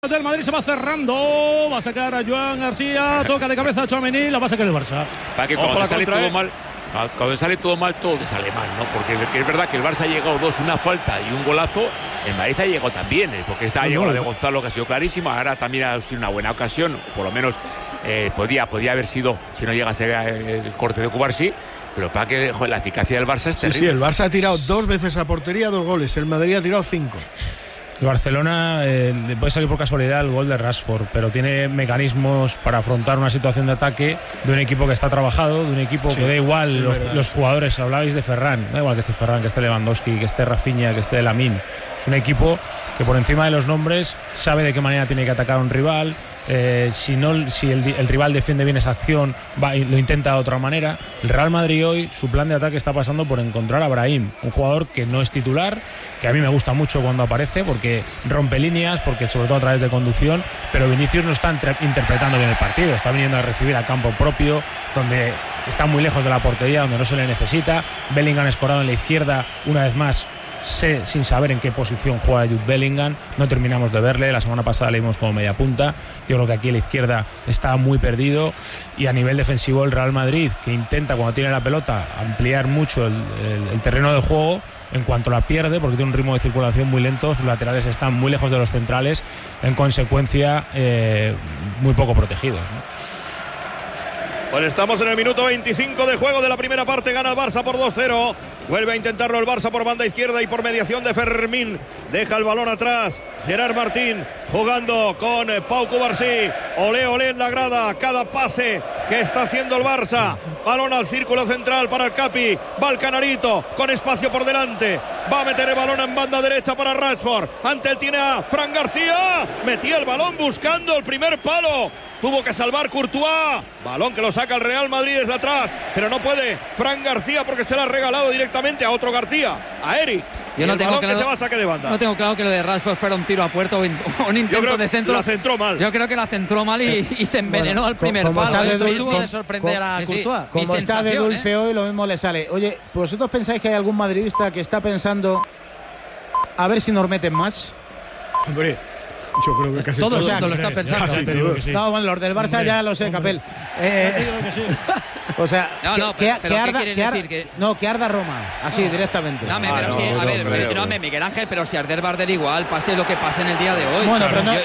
Del Madrid se va cerrando, va a sacar a Joan García, toca de cabeza a Tchouaméni, la va a sacar el Barça. Para que cuando sale todo mal, todo sale mal, ¿no? Porque es verdad que el Barça ha llegado una falta y un golazo. El Madrid ha llegado también, porque esta ha llegado la de Gonzalo, que ha sido clarísima. Ahora también ha sido una buena ocasión, por lo menos podía haber sido, si no llega a ser el corte de Cubarsí. Pero para que la eficacia del Barça es terrible. Sí, el Barça ha tirado 2 veces a portería, 2 goles. El Madrid ha tirado 5. El Barcelona le puede salir por casualidad el gol de Rashford, pero tiene mecanismos para afrontar una situación de ataque de un equipo que está trabajado, de un equipo que da igual los jugadores. Hablabais de Ferran, da igual que esté Ferran, que esté Lewandowski, que esté Rafinha, que esté Lamine. Es un equipo que por encima de los nombres sabe de qué manera tiene que atacar a un rival. Si el rival defiende bien esa acción, lo intenta de otra manera. El Real Madrid hoy, su plan de ataque está pasando por encontrar a Brahim, un jugador que no es titular, que a mí me gusta mucho cuando aparece, porque rompe líneas, porque sobre todo a través de conducción, pero Vinicius no está interpretando bien el partido, está viniendo a recibir a campo propio, donde está muy lejos de la portería, donde no se le necesita. Bellingham escorado en la izquierda, una vez más sin saber en qué posición juega Jude Bellingham, no terminamos de verle. La semana pasada le vimos como media punta. Yo creo que aquí a la izquierda está muy perdido, y a nivel defensivo el Real Madrid, que intenta cuando tiene la pelota ampliar mucho el terreno de juego, en cuanto la pierde, porque tiene un ritmo de circulación muy lento, sus laterales están muy lejos de los centrales, en consecuencia muy poco protegidos, ¿no? Bueno, estamos en el minuto 25 de juego de la primera parte. Gana el Barça por 2-0. Vuelve a intentarlo el Barça por banda izquierda y por mediación de Fermín. Deja el balón atrás Gerard Martín jugando con Pau Cubarsí. Olé en la grada. Cada pase que está haciendo el Barça. Balón al círculo central para el Capi. Va el Canarito con espacio por delante. Va a meter el balón en banda derecha para Rashford. Ante él tiene a Fran García. Metía el balón buscando el primer palo. Tuvo que salvar Courtois. Balón que lo saca el Real Madrid desde atrás. Pero no puede Fran García porque se lo ha regalado directamente a otro García, a Eric. Yo no tengo claro que se va a saque de banda. No tengo claro que lo de Rashford fuera un tiro a puerta o un intento de centro. La centró mal. Yo creo que la centró mal y se envenenó al primer palo. Tuvo de sorprender a Courtois. Como está de dulce hoy, lo mismo le sale. Oye, ¿vosotros pensáis que hay algún madridista que está pensando a ver si nos meten más? Hombre, yo creo que casi todo el mundo lo está pensando. Sí. No, bueno, los del Barça hombre, ya lo sé, Capel. O sea, que arda Roma, así directamente. Miguel Ángel, pero si arder Barder igual, pase lo que pase en el día de hoy. Bueno,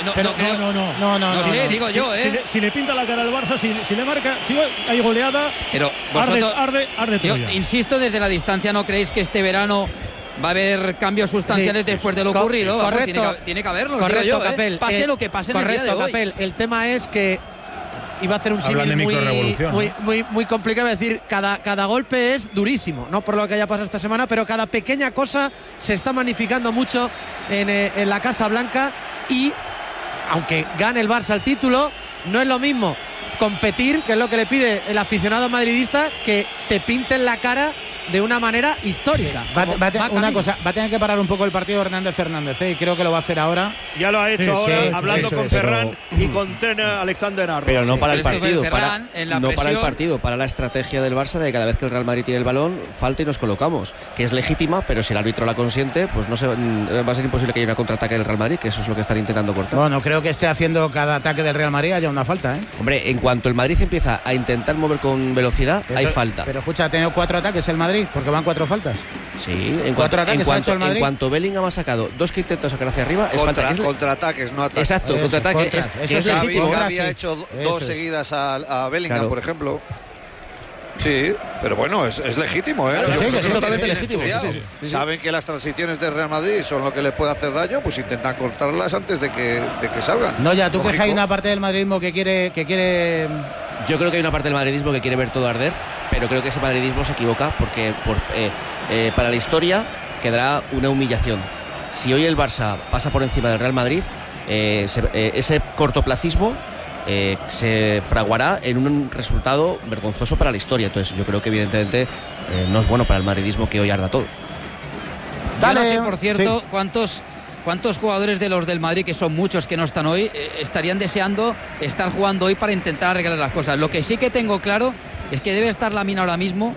no. Digo yo, Si le pinta la cara al Barça, si le marca, si hay goleada, pero vosotros, arde yo insisto, desde la distancia, ¿no creéis que este verano va a haber cambios sustanciales después de lo ocurrido? Correcto. Tiene que haberlo. Correcto, yo, Capel. Pase lo que pase en el día de hoy. Capel. El tema es que iba a hacer un símil muy complicado. Es decir, cada golpe es durísimo, no por lo que haya pasado esta semana, pero cada pequeña cosa se está magnificando mucho en la Casa Blanca, y aunque gane el Barça el título, no es lo mismo competir, que es lo que le pide el aficionado madridista, que te pinten la cara de una manera histórica. Va a tener que parar un poco el partido Hernández Fernández, y creo que lo va a hacer ahora. Ya lo ha hecho hablando con Ferran y con Alexander-Arnold. Pero no para el partido, para la estrategia del Barça de que cada vez que el Real Madrid tiene el balón, falta y nos colocamos, que es legítima, pero si el árbitro la consiente, pues va a ser imposible que haya una contraataque del Real Madrid, que eso es lo que están intentando cortar. Bueno, creo que esté haciendo cada ataque del Real Madrid haya una falta, ¿eh? Hombre, en cuanto el Madrid empieza a intentar mover con velocidad, hay falta. Pero escucha, ha tenido 4 ataques el Madrid, porque van 4 faltas. Sí, en cuanto Bellingham ha sacado 2 que intentó sacar hacia arriba, es falta. Contraataques, no ataques. Exacto, contraataque. Xavi había hecho 2 seguidas a Bellingham, claro, por ejemplo. Sí, pero bueno, es legítimo, ¿eh? Es totalmente legítimo. Saben que las transiciones de Real Madrid son lo que les puede hacer daño, pues intentan cortarlas antes de que salgan. No, ya, ¿tú crees que hay una parte del madridismo que quiere? Yo creo que hay una parte del madridismo que quiere ver todo arder, pero creo que ese madridismo se equivoca, porque para la historia quedará una humillación. Si hoy el Barça pasa por encima del Real Madrid, ese cortoplacismo se fraguará en un resultado vergonzoso para la historia. Entonces yo creo que evidentemente no es bueno para el madridismo que hoy arda todo. Yo no sé, por cierto, cuántos jugadores de los del Madrid, que son muchos que no están hoy, estarían deseando estar jugando hoy para intentar arreglar las cosas. Lo que sí que tengo claro es que debe estar Lamine ahora mismo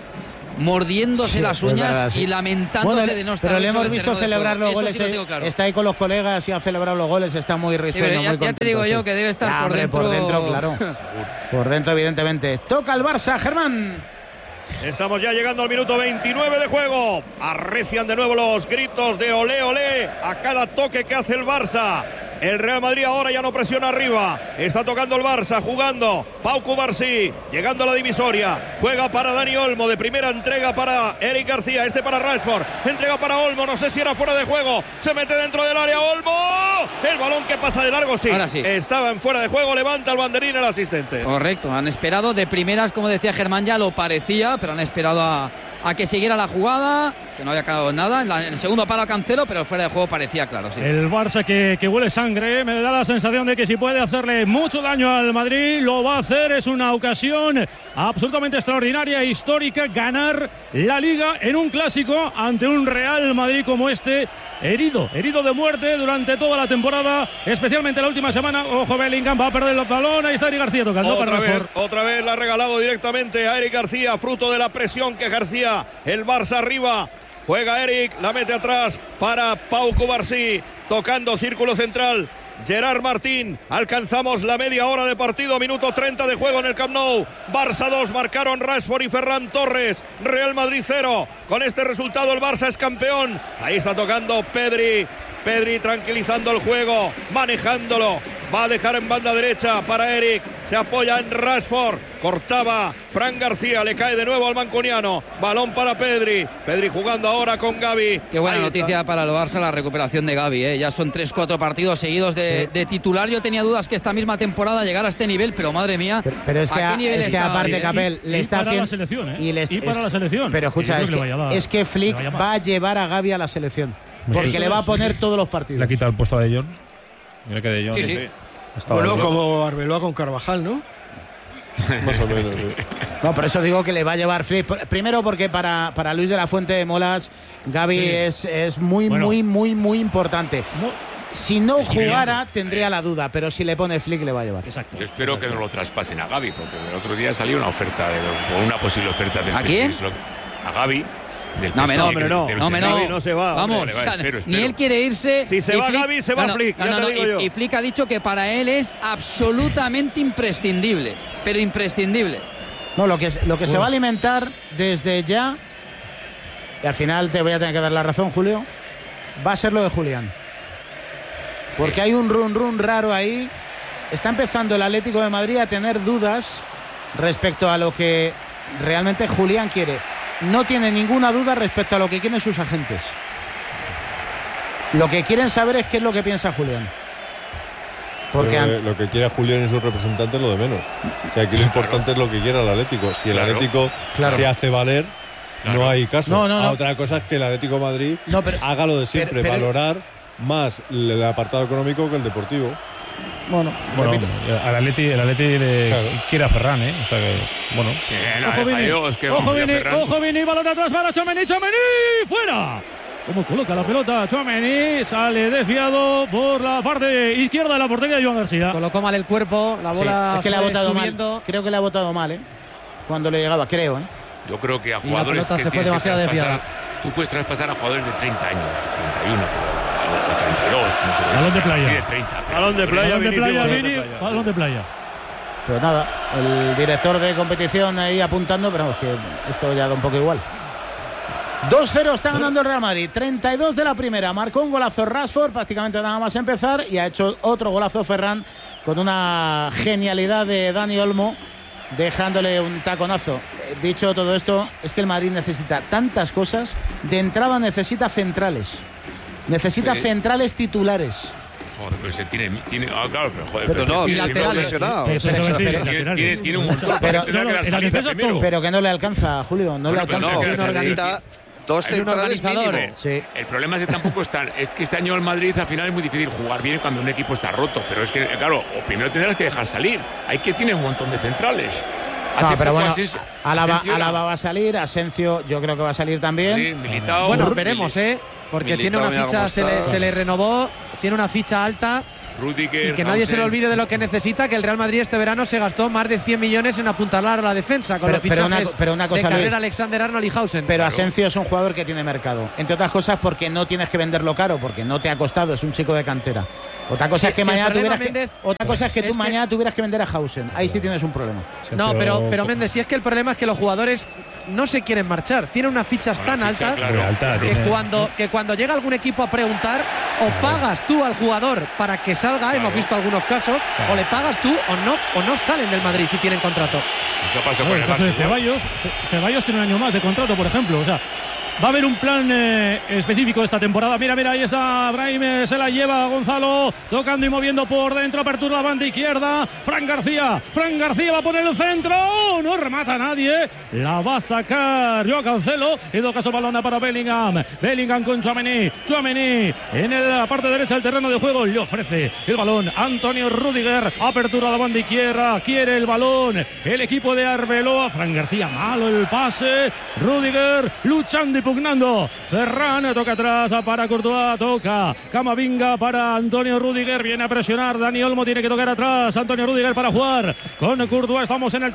mordiéndose las uñas verdad, y lamentándose de no estar. Pero le hemos visto celebrar los goles. Sí claro. Está ahí con los colegas y ha celebrado los goles. Está muy risueño, muy contento. Ya te digo yo que debe estar por dentro. Por dentro, claro. Por dentro, evidentemente. Toca el Barça, Germán. Estamos ya llegando al minuto 29 de juego. Arrecian de nuevo los gritos de olé, olé a cada toque que hace el Barça. El Real Madrid ahora ya no presiona arriba. Está tocando el Barça, jugando. Pau Cubarsí, llegando a la divisoria. Juega para Dani Olmo, de primera entrega para Eric García. Este para Rashford. Entrega para Olmo, no sé si era fuera de juego. Se mete dentro del área Olmo. El balón que pasa de largo, sí. Ahora sí. Estaba en fuera de juego, levanta el banderín el asistente. Correcto, han esperado de primeras, como decía Germán, ya lo parecía, pero han esperado a que siguiera la jugada, que no había acabado en nada. En el segundo palo Cancelo, pero fuera de juego parecía claro. Sí. El Barça que huele sangre, me da la sensación de que si puede hacerle mucho daño al Madrid, lo va a hacer. Es una ocasión absolutamente extraordinaria, histórica, ganar la Liga en un clásico ante un Real Madrid como este, herido de muerte durante toda la temporada, especialmente la última semana. Ojo, Bellingham va a perder el balón, ahí está Eric García tocando otra vez la ha regalado directamente a Eric García, fruto de la presión que ejercía el Barça arriba. Juega Eric, la mete atrás para Pau Cubarsí, tocando círculo central. Gerard Martín, alcanzamos la media hora de partido, minuto 30 de juego en el Camp Nou. Barça 2, marcaron Rashford y Ferran Torres. Real Madrid 0. Con este resultado el Barça es campeón. Ahí está tocando Pedri tranquilizando el juego, manejándolo. Va a dejar en banda derecha para Eric. Se apoya en Rashford. Cortaba Fran García. Le cae de nuevo al mancuniano. Balón para Pedri. Pedri jugando ahora con Gavi. Qué buena noticia para el Barça la recuperación de Gavi, ¿eh? Ya son 3-4 partidos seguidos de titular. Yo tenía dudas que esta misma temporada llegara a este nivel, pero madre mía. Pero es que aparte, Capel, le está haciendo. La selección, ¿eh? Y para la selección. Pero escucha, es que Flick va a llevar a Gavi a la selección. Porque le va a poner todos los partidos. Le ha quitado el puesto a De Jong. Mira que De Jong. Sí. Bueno, como Arbeloa con Carvajal, ¿no? Más o menos. No, por eso digo que le va a llevar Flick. Primero porque para Luis de la Fuente de Molas, Gavi es muy importante. Si no jugara, tendría la duda, pero si le pone Flick, le va a llevar. Exacto. Yo espero que no lo traspasen a Gavi, porque el otro día salió una oferta, o una posible oferta de ¿A quién? A Gavi. No se va. Vamos, espero. Ni él quiere irse. Si se va Gavi, se va Flick. Y Flick ha dicho que para él es absolutamente imprescindible. Pero imprescindible. No, lo que se va a alimentar desde ya, y al final te voy a tener que dar la razón, Julio, va a ser lo de Julián. Porque hay un run raro ahí. Está empezando el Atlético de Madrid a tener dudas respecto a lo que realmente Julián quiere. No tiene ninguna duda respecto a lo que quieren sus agentes. Lo que quieren saber es qué es lo que piensa Julián. Porque lo que quiera Julián y sus representantes es lo de menos. O sea, aquí lo importante es lo que quiera el Atlético. Si el Atlético se hace valer, no hay caso. No. Otra cosa es que el Atlético de Madrid haga lo de siempre, valorar más el apartado económico que el deportivo. Bueno, al Atleti le quiere a Ferran, ¿eh? O sea que, bueno. Ojo, Vini, balón atrás para Tchouaméni, fuera. ¿Cómo coloca la pelota Tchouaméni? Sale desviado por la parte izquierda de la portería de Joan García. Colocó mal el cuerpo, la bola es que le ha botado mal. Creo que le ha botado mal, ¿eh? Cuando le llegaba, creo, ¿eh? Yo creo que a jugadores que se fue demasiado desviada. Tú puedes traspasar a jugadores de 30 años, 31, o 32, no sé. Balón de playa. De 30, balón de playa, Vini. Balón de playa. Pues nada, el director de competición ahí apuntando, pero vamos, que esto ya da un poco igual. 2-0 está ganando el Real Madrid. 32 de la primera. Marcó un golazo Rashford, prácticamente nada más empezar, y ha hecho otro golazo Ferran con una genialidad de Dani Olmo, dejándole un taconazo. Dicho todo esto, es que el Madrid necesita tantas cosas. De entrada necesita centrales. Necesita centrales titulares. Joder, pero se tiene claro, pero joder, pero no, tiene lesionado. Tiene un montón. Pero que no le alcanza, Julio, no le alcanza. No, necesita dos centrales mínimo. Sí. El problema es que tampoco están. Es que este año el Madrid al final es muy difícil jugar bien cuando un equipo está roto. Pero es que, claro, primero tendrás que dejar salir. Hay que tener un montón de centrales. Pero bueno, Alaba va a salir, Asensio yo creo que va a salir también. Sí, Militao. Bueno, veremos, porque tiene una ficha, se le renovó, tiene una ficha alta Rudiger, y que nadie se le olvide de lo que necesita, que el Real Madrid este verano se gastó más de 100 millones en apuntalar a la defensa con los fichajes pero una cosa, de Carrera, Luis, Alexander-Arnold y Hausen. Pero Asensio es un jugador que tiene mercado, entre otras cosas porque no tienes que venderlo caro, porque no te ha costado, es un chico de cantera. Otra cosa es que mañana tú mañana tuvieras que vender a Hausen. Ahí sí tienes un problema. No, pero Méndez, si es que el problema es que los jugadores no se quieren marchar. Tienen unas fichas tan altas que cuando llega algún equipo a preguntar, o pagas tú al jugador para que salga, hemos visto algunos casos, o le pagas tú o no salen del Madrid si tienen contrato. Eso pasa con el caso de Barça. Ceballos tiene un año más de contrato, por ejemplo. O sea, va a haber un plan específico esta temporada. Mira, ahí está Brahim, se la lleva Gonzalo, tocando y moviendo por dentro, apertura la banda izquierda. Fran García va a poner el centro, no remata a nadie, la va a sacar Joao Cancelo. En todo caso, balona para Bellingham con Tchouaméni en la parte derecha del terreno de juego, le ofrece el balón Antonio Rudiger, apertura a la banda izquierda, quiere el balón el equipo de Arbeloa. Fran García, malo el pase, Rudiger luchando y pugnando. Ferran toca atrás para Courtois, toca Camavinga para Antonio Rudiger, viene a presionar Dani Olmo, tiene que tocar atrás Antonio Rudiger para jugar con Courtois. Estamos en el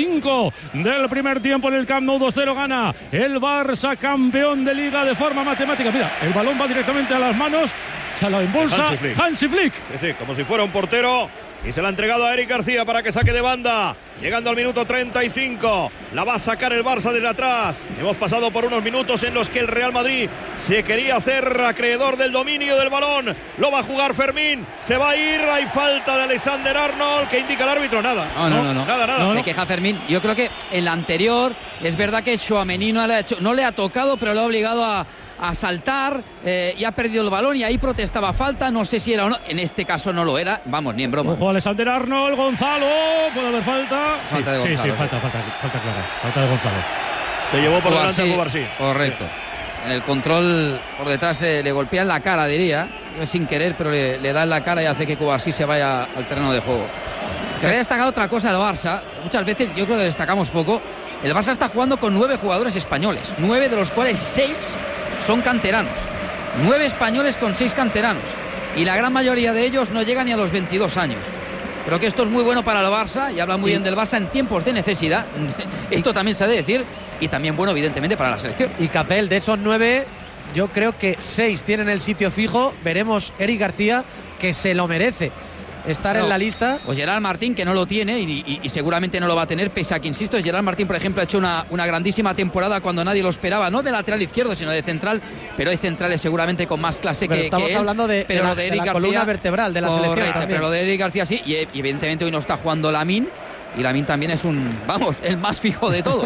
35 del primer tiempo en el Camp Nou. 2-0 gana el Barça, campeón de Liga de forma matemática. Mira, el balón va directamente a las manos, se lo impulsa Hansi Flick. Sí, como si fuera un portero. Y se la ha entregado a Eric García para que saque de banda. Llegando al minuto 35. La va a sacar el Barça desde atrás. Hemos pasado por unos minutos en los que el Real Madrid se quería hacer acreedor del dominio del balón. Lo va a jugar Fermín. Se va a ir. Hay falta de Alexander-Arnold. ¿Qué indica el árbitro? Nada. No. Nada. Se queja Fermín. Yo creo que en la anterior es verdad que Tchouaméni no le ha tocado, pero lo ha obligado a saltar y ha perdido el balón y ahí protestaba falta, no sé si era o no, en este caso no lo era, vamos, ni en broma. Ojo, Alexander-Arnold, Gonzalo, puede haber falta. Falta de Gonzalo. Sí, falta clara, falta de Gonzalo. Se llevó por delante a Cubarsí. Correcto. En el control por detrás le golpea en la cara, diría, sin querer, pero le da en la cara y hace que Cubarsí se vaya al terreno de juego. Se había destacado otra cosa al Barça, muchas veces yo creo que destacamos poco. El Barça está jugando con 9 jugadores españoles, 9 de los cuales 6 son canteranos. 9 españoles con 6 canteranos. Y la gran mayoría de ellos no llegan ni a los 22 años. Creo que esto es muy bueno para el Barça y habla muy bien del Barça en tiempos de necesidad. Esto también se ha de decir. Y también bueno, evidentemente, para la selección. Y Capel, de esos 9, yo creo que 6 tienen el sitio fijo. Veremos Eric García, que se lo merece estar en la lista. Pues Gerard Martín, que no lo tiene y seguramente no lo va a tener, pese a que, insisto, Gerard Martín, por ejemplo, ha hecho una grandísima temporada cuando nadie lo esperaba, no de lateral izquierdo, sino de central, pero hay centrales seguramente con más clase que estamos él, hablando de Eric la García, columna vertebral de la selección también. Pero lo de Eric García sí, y evidentemente hoy no está jugando Lamine, y Lamine también es el más fijo de todos.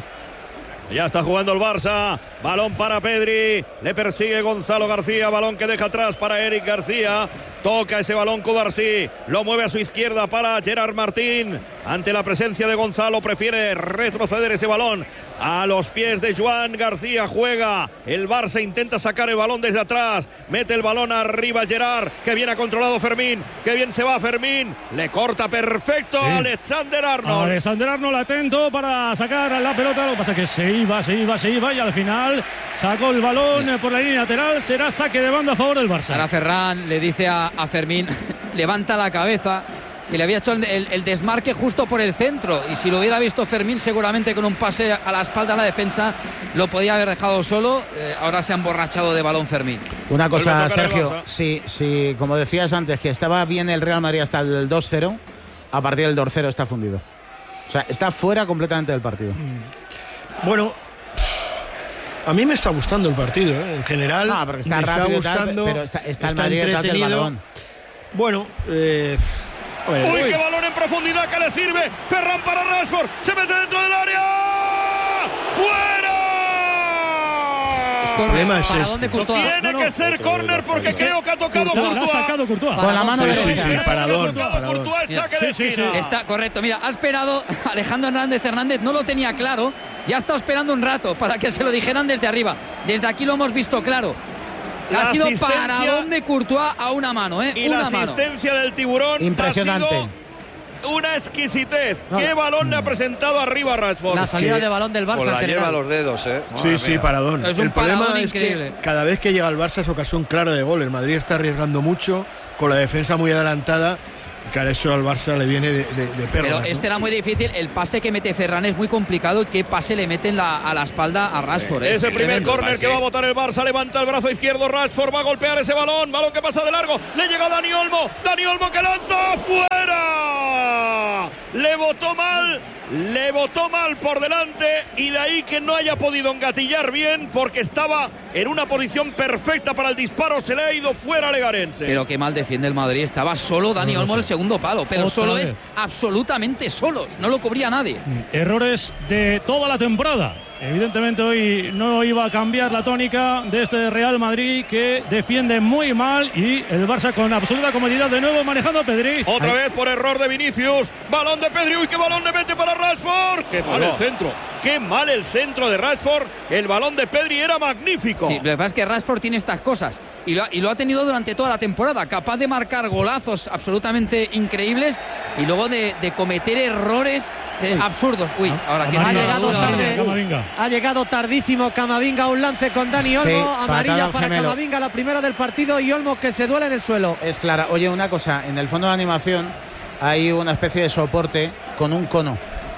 Ya está jugando el Barça, balón para Pedri, le persigue Gonzalo García, balón que deja atrás para Eric García, toca ese balón Cubarsí, lo mueve a su izquierda para Gerard Martín, ante la presencia de Gonzalo prefiere retroceder ese balón a los pies de Joan García, juega el Barça, intenta sacar el balón desde atrás, mete el balón arriba Gerard, que bien ha controlado Fermín, que bien se va Fermín, le corta perfecto a Alexander-Arnold. Alexander-Arnold atento para sacar la pelota, lo que pasa es que se iba y al final sacó el balón por la línea lateral, será saque de banda a favor del Barça. Ahora Ferran le dice a Fermín, levanta la cabeza, y le había hecho el desmarque justo por el centro, y si lo hubiera visto Fermín seguramente con un pase a la espalda de la defensa lo podía haber dejado solo. Ahora se ha emborrachado de balón Fermín. Una cosa, Sergio, si como decías antes que estaba bien el Real Madrid hasta el 2-0, a partir del 2-0 está fundido, o sea, está fuera completamente del partido. Bueno, a mí me está gustando el partido, en general. No, porque está rápido, está gustando, pero está el Madrid entretenido. Del balón. Bueno, uy, qué balón en profundidad que le sirve. Ferran para Rashford, se mete dentro del área. ¡Fuera! Es problema es este. Tiene que ser córner porque creo que ha tocado Courtois. Ha sacado Courtois. Con la mano derecha. Paradón. Está correcto. Mira, ha esperado Alejandro Hernández no lo tenía claro. Ya ha estado esperando un rato para que se lo dijeran desde arriba. Desde aquí lo hemos visto claro. Ha sido paradón de Courtois a una mano, y una la asistencia del tiburón impresionante. una exquisitez. ¿Qué balón le ha presentado arriba Rashford? La salida de balón del Barça. Con la lleva a los dedos, Sí, paradón. Es un problema es increíble. que cada vez que llega el Barça es ocasión clara de gol. El Madrid está arriesgando mucho, con la defensa muy adelantada. Claro, eso al Barça le viene de perlas. Pero era muy difícil. El pase que mete Ferran es muy complicado. ¿Qué pase le meten a la espalda a Rashford? Es el primer córner que va a botar el Barça. Levanta el brazo izquierdo. Rashford va a golpear ese balón. Balón que pasa de largo. Le llega Dani Olmo. Dani Olmo que lanza fuera. Le botó mal por delante. Y de ahí que no haya podido engatillar bien porque estaba en una posición perfecta para el disparo. Se le ha ido fuera al Legarense. Pero qué mal defiende el Madrid. Estaba solo Dani Olmo el segundo palo. Pero solo es absolutamente solo. No lo cubría nadie. Errores de toda la temporada. Evidentemente hoy no iba a cambiar la tónica de este Real Madrid que defiende muy mal y el Barça con absoluta comodidad de nuevo manejando a Pedri. Otra vez por error de Vinicius. Balón de Pedri. ¡Uy, qué balón le mete para Rashford! ¡Qué mal el centro! ¡Qué mal el centro de Rashford! El balón de Pedri era magnífico. Sí, lo que pasa es que Rashford tiene estas cosas y lo ha tenido durante toda la temporada. Capaz de marcar golazos absolutamente increíbles y luego de cometer errores absurdos. Uy, ahora que ha llegado tarde. Ha llegado tardísimo Camavinga, un lance con Dani Olmo, sí, amarilla para Camavinga, la primera del partido, y Olmo que se duele en el suelo. Es clara. Oye, una cosa, en el fondo de animación hay una especie de soporte con un cono.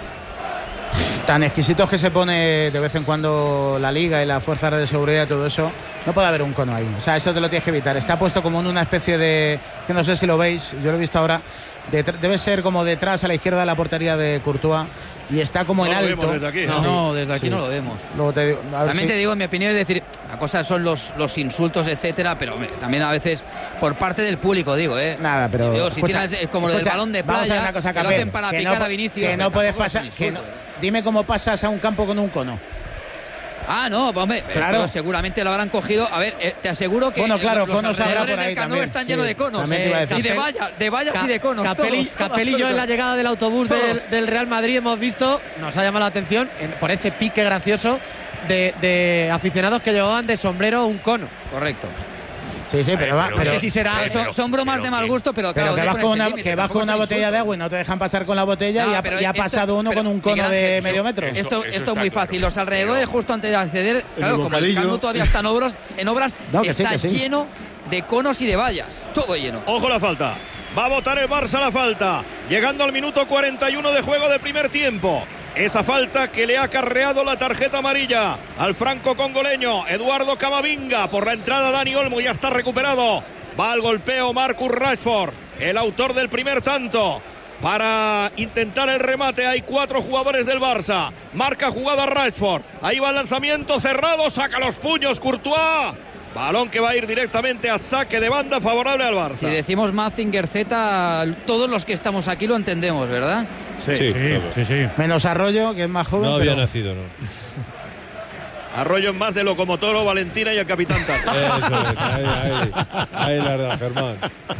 Tan exquisitos que se pone de vez en cuando la Liga y las fuerzas de seguridad y todo eso, no puede haber un cono ahí. O sea, eso te lo tienes que evitar. Está puesto como en una especie de, que no sé si lo veis, yo lo he visto ahora, debe ser como detrás a la izquierda de la portería de Courtois y está como en alto. Desde aquí. No, desde aquí no lo vemos. También te digo, en mi opinión, es decir, una cosa son los insultos, etcétera, pero hombre, también a veces por parte del público, digo, Nada, pero digo, si tienes, como lo del balón de playa, una cosa, que lo hacen para picar a Vinicius. Que no puedes pasar, dime cómo pasas a un campo con un cono. Ah, no, hombre, claro. Seguramente lo habrán cogido. A ver, te aseguro que los conos del Camp Nou están llenos de conos. Y de vallas y de conos. Capelli y yo en la llegada del autobús del Real Madrid hemos visto, nos ha llamado la atención por ese pique gracioso de aficionados que llevaban de sombrero un cono. Correcto. Sí, pero no sé si será. Son bromas de mal gusto, pero claro. Que vas con una botella de agua y no te dejan pasar con la botella y ha pasado uno con un cono de medio metro. Esto es muy fácil. Los alrededores, justo antes de acceder, claro, como el Camp Nou todavía está en obras, está lleno de conos y de vallas. Todo lleno. Ojo la falta. Va a botar el Barça la falta. Llegando al minuto 41 de juego del primer tiempo. Esa falta que le ha acarreado la tarjeta amarilla al franco-congoleño Eduardo Camavinga. Por la entrada Dani Olmo, ya está recuperado. Va al golpeo Marcus Rashford, el autor del primer tanto. Para intentar el remate hay 4 jugadores del Barça. Marca jugada Rashford. Ahí va el lanzamiento cerrado, saca los puños Courtois. Balón que va a ir directamente a saque de banda favorable al Barça. Si decimos Mazinger Z, todos los que estamos aquí lo entendemos, ¿verdad? Sí. Menos Arroyo, que es más joven. No había nacido, ¿no? Arroyo es más de Locomotoro, Valentina y el Capitán Tato. Eso es, ahí la verdad, Germán.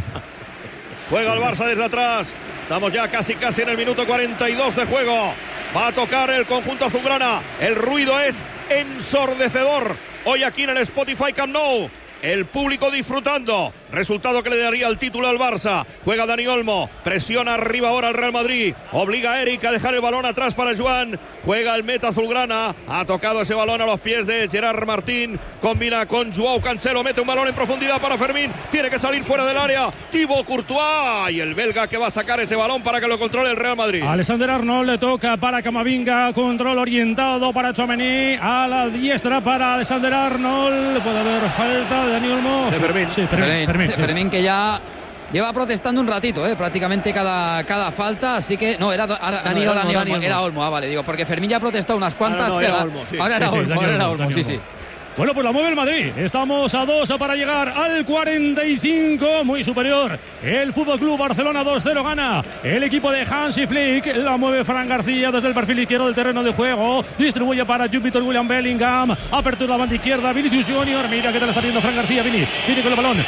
Juega el Barça desde atrás. Estamos ya casi en el minuto 42 de juego. Va a tocar el conjunto azulgrana. El ruido es ensordecedor. Hoy aquí en el Spotify Camp Nou. El público disfrutando. Resultado que le daría el título al Barça. Juega Dani Olmo. Presiona arriba ahora el Real Madrid. Obliga a Eric a dejar el balón atrás para Joan. Juega el meta azulgrana. Ha tocado ese balón a los pies de Gerard Martín. Combina con Joao Cancelo. Mete un balón en profundidad para Fermín. Tiene que salir fuera del área. Thibaut Courtois. Y el belga que va a sacar ese balón para que lo controle el Real Madrid. Alexander-Arnold le toca para Camavinga. Control orientado para Tchouaméni. A la diestra para Alexander-Arnold. Puede haber falta de Dani Olmo. De Fermín. Sí, Fermín que ya lleva protestando un ratito, prácticamente cada falta, así que no, era Dani Olmo. Era Olmo, vale, digo, porque Fermín ya ha protestado unas cuantas. Ahora era Olmo, sí. Bueno, pues la mueve el Madrid. Estamos a 2 para llegar al 45. Muy superior. El Fútbol Club Barcelona 2-0 gana. El equipo de Hansi Flick. La mueve Fran García desde el perfil izquierdo del terreno de juego. Distribuye para Jude William Bellingham. Apertura la banda izquierda. Vinicius Junior. Mira que te la está viendo Fran García. Vini con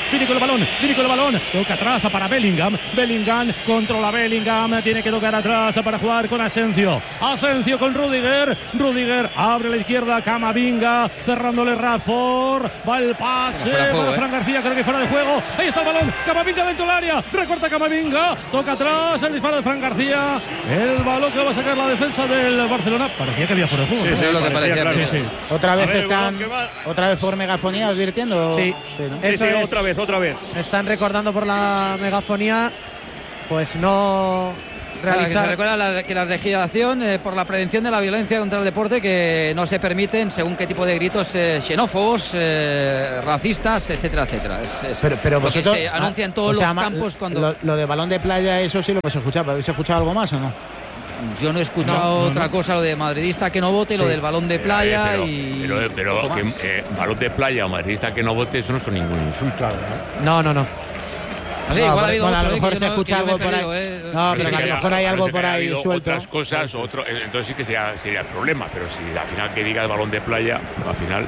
el balón. Toca atrás para Bellingham. Bellingham controla Bellingham. Tiene que tocar atrás para jugar con Asensio. Asensio con Rudiger. Rudiger abre la izquierda. Camavinga cerrándole Rashford, va el pase para Fran García, creo que fuera de juego. Ahí está el balón, Camavinga dentro del área, recorta Camavinga, toca atrás, el disparo de Fran García, el balón que va a sacar la defensa del Barcelona. Parecía que había fuera de juego. Sí, lo que parecía, claro. Sí. Otra vez por megafonía advirtiendo. Sí, ¿no? Otra vez. Están recordando por la megafonía, pues no realizar. Que se recuerda que la legislación por la prevención de la violencia contra el deporte, que no se permiten según qué tipo de gritos xenófobos, racistas, etcétera, etcétera. Pero lo que se anuncia en todos los campos cuando... Lo de balón de playa, eso sí lo hemos escuchado. ¿Habéis escuchado algo más o no? Yo no he escuchado otra cosa, lo de madridista que no vote, lo del balón de playa pero balón de playa o madridista que no vote, eso no son ningún insulto. No. Sí, igual ha habido a lo mejor se escucha algo por ahí. No, pero a lo mejor hay algo por ahí suelto. Otras cosas, entonces sí que sería el problema, pero si al final que diga balón de playa, al final...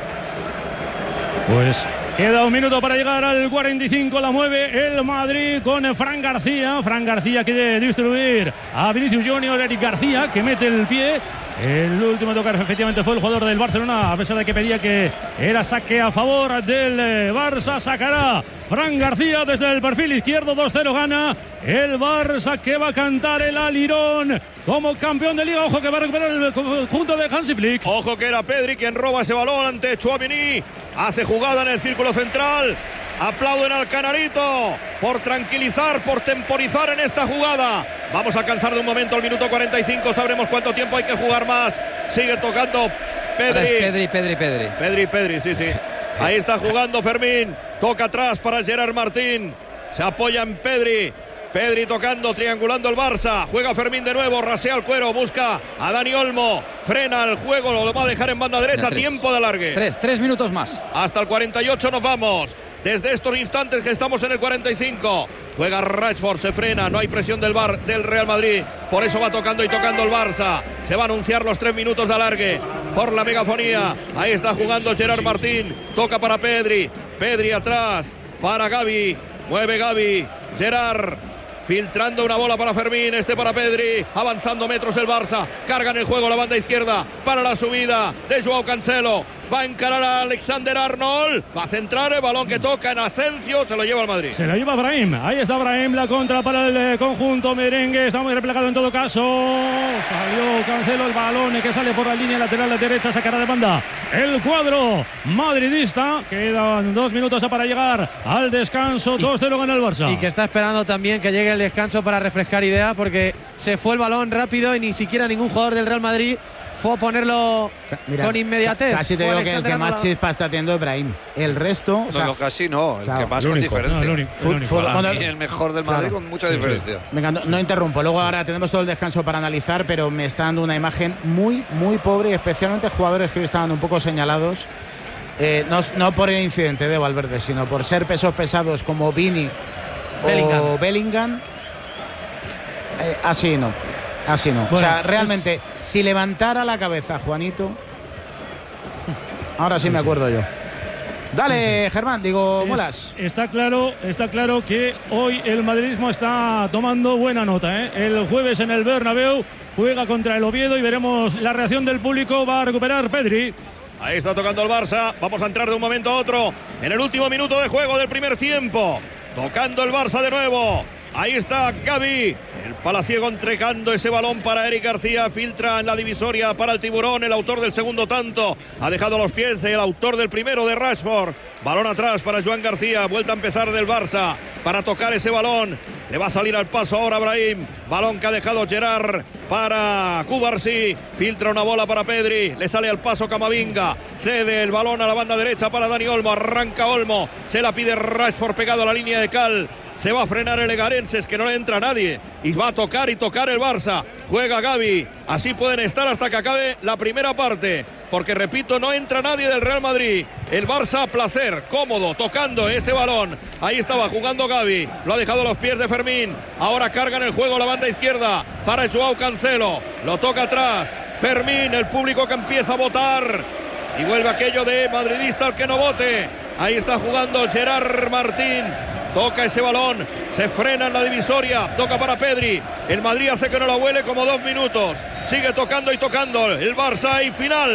Pues queda un minuto para llegar al 45, la mueve el Madrid con Fran García. Fran García quiere distribuir a Vinicius Junior, Eric García, que mete el pie. El último a tocar efectivamente fue el jugador del Barcelona, a pesar de que pedía que era saque a favor del Barça. Sacará Fran García desde el perfil izquierdo, 2-0 gana el Barça, que va a cantar el alirón como campeón de Liga. Ojo que va a recuperar el conjunto de Hansi Flick. Ojo que era Pedri quien roba ese balón ante Tchouaméni. Hace jugada en el círculo central. Aplauden al Canarito por tranquilizar, por temporizar en esta jugada. Vamos a alcanzar de un momento el minuto 45. Sabremos cuánto tiempo hay que jugar más. Sigue tocando Pedri. Pedri, sí. Ahí está jugando Fermín. Toca atrás para Gerard Martín. Se apoya en Pedri. Pedri tocando, triangulando el Barça. Juega Fermín de nuevo, rasea el cuero, busca a Dani Olmo. Frena el juego, lo va a dejar en banda derecha. Tiempo de alargue. 3 minutos más. Hasta el 48 nos vamos. Desde estos instantes que estamos en el 45. Juega Rashford, se frena, no hay presión del Real Madrid. Por eso va tocando y tocando el Barça. Se va a anunciar los 3 minutos de alargue por la megafonía. Ahí está jugando Gerard Martín. Toca para Pedri. Pedri atrás para Gavi. Mueve Gavi. Gerard. Filtrando una bola para Fermín, para Pedri, avanzando metros el Barça, carga en el juego la banda izquierda para la subida de Joao Cancelo, va a encarar a Alexander Arnold, va a centrar el balón que toca en Asensio, se lo lleva al Madrid. Se lo lleva Brahim, ahí está Brahim, la contra para el conjunto merengue, está muy replegado en todo caso, salió Cancelo, el balón que sale por la línea lateral derecha, sacará de banda el cuadro madridista, quedan 2 minutos para llegar al descanso, 2-0 gana el Barça. Y que está esperando también que llegue el descanso para refrescar ideas, porque se fue el balón rápido y ni siquiera ningún jugador del Real Madrid fue a ponerlo con inmediatez. Casi te digo que el que más chispa está teniendo es Brahim. El resto... casi no. El que más con diferencia. Para mí el mejor del Madrid con mucha diferencia. Venga, no interrumpo. Luego ahora tenemos todo el descanso para analizar, pero me está dando una imagen muy, muy pobre, y especialmente jugadores que hoy estaban un poco señalados. No por el incidente de Valverde, sino por ser pesos pesados como Vini o Bellingham. Así no. Bueno, o sea, realmente, si levantara la cabeza Juanito, ahora sí me acuerdo yo. Dale, Germán, Muelas. Está claro que hoy el madridismo está tomando buena nota, ¿eh? El jueves en el Bernabéu juega contra el Oviedo y veremos la reacción del público. Va a recuperar Pedri. Ahí está tocando el Barça. Vamos a entrar de un momento a otro en el último minuto de juego del primer tiempo. Tocando el Barça de nuevo. Ahí está Gavi, el palaciego entregando ese balón para Eric García, filtra en la divisoria para el Tiburón, el autor del segundo tanto, ha dejado los pies el autor del primero de Rashford, balón atrás para Joan García, vuelta a empezar del Barça para tocar ese balón, le va a salir al paso ahora Brahim, balón que ha dejado Gerard para Cubarsí, filtra una bola para Pedri, le sale al paso Camavinga, cede el balón a la banda derecha para Dani Olmo, arranca Olmo, se la pide Rashford pegado a la línea de cal. Se va a frenar el Egarenses, que no le entra a nadie. Y va a tocar el Barça. Juega Gavi. Así pueden estar hasta que acabe la primera parte. Porque, repito, no entra nadie del Real Madrid. El Barça a placer, cómodo, tocando este balón. Ahí estaba jugando Gavi. Lo ha dejado a los pies de Fermín. Ahora carga en el juego la banda izquierda para Joao Cancelo. Lo toca atrás. Fermín, el público que empieza a votar. Y vuelve aquello de madridista al que no vote. Ahí está jugando Gerard Martín. Toca ese balón, se frena en la divisoria, toca para Pedri, el Madrid hace que no la huele como 2 minutos, sigue tocando y tocando el Barça y final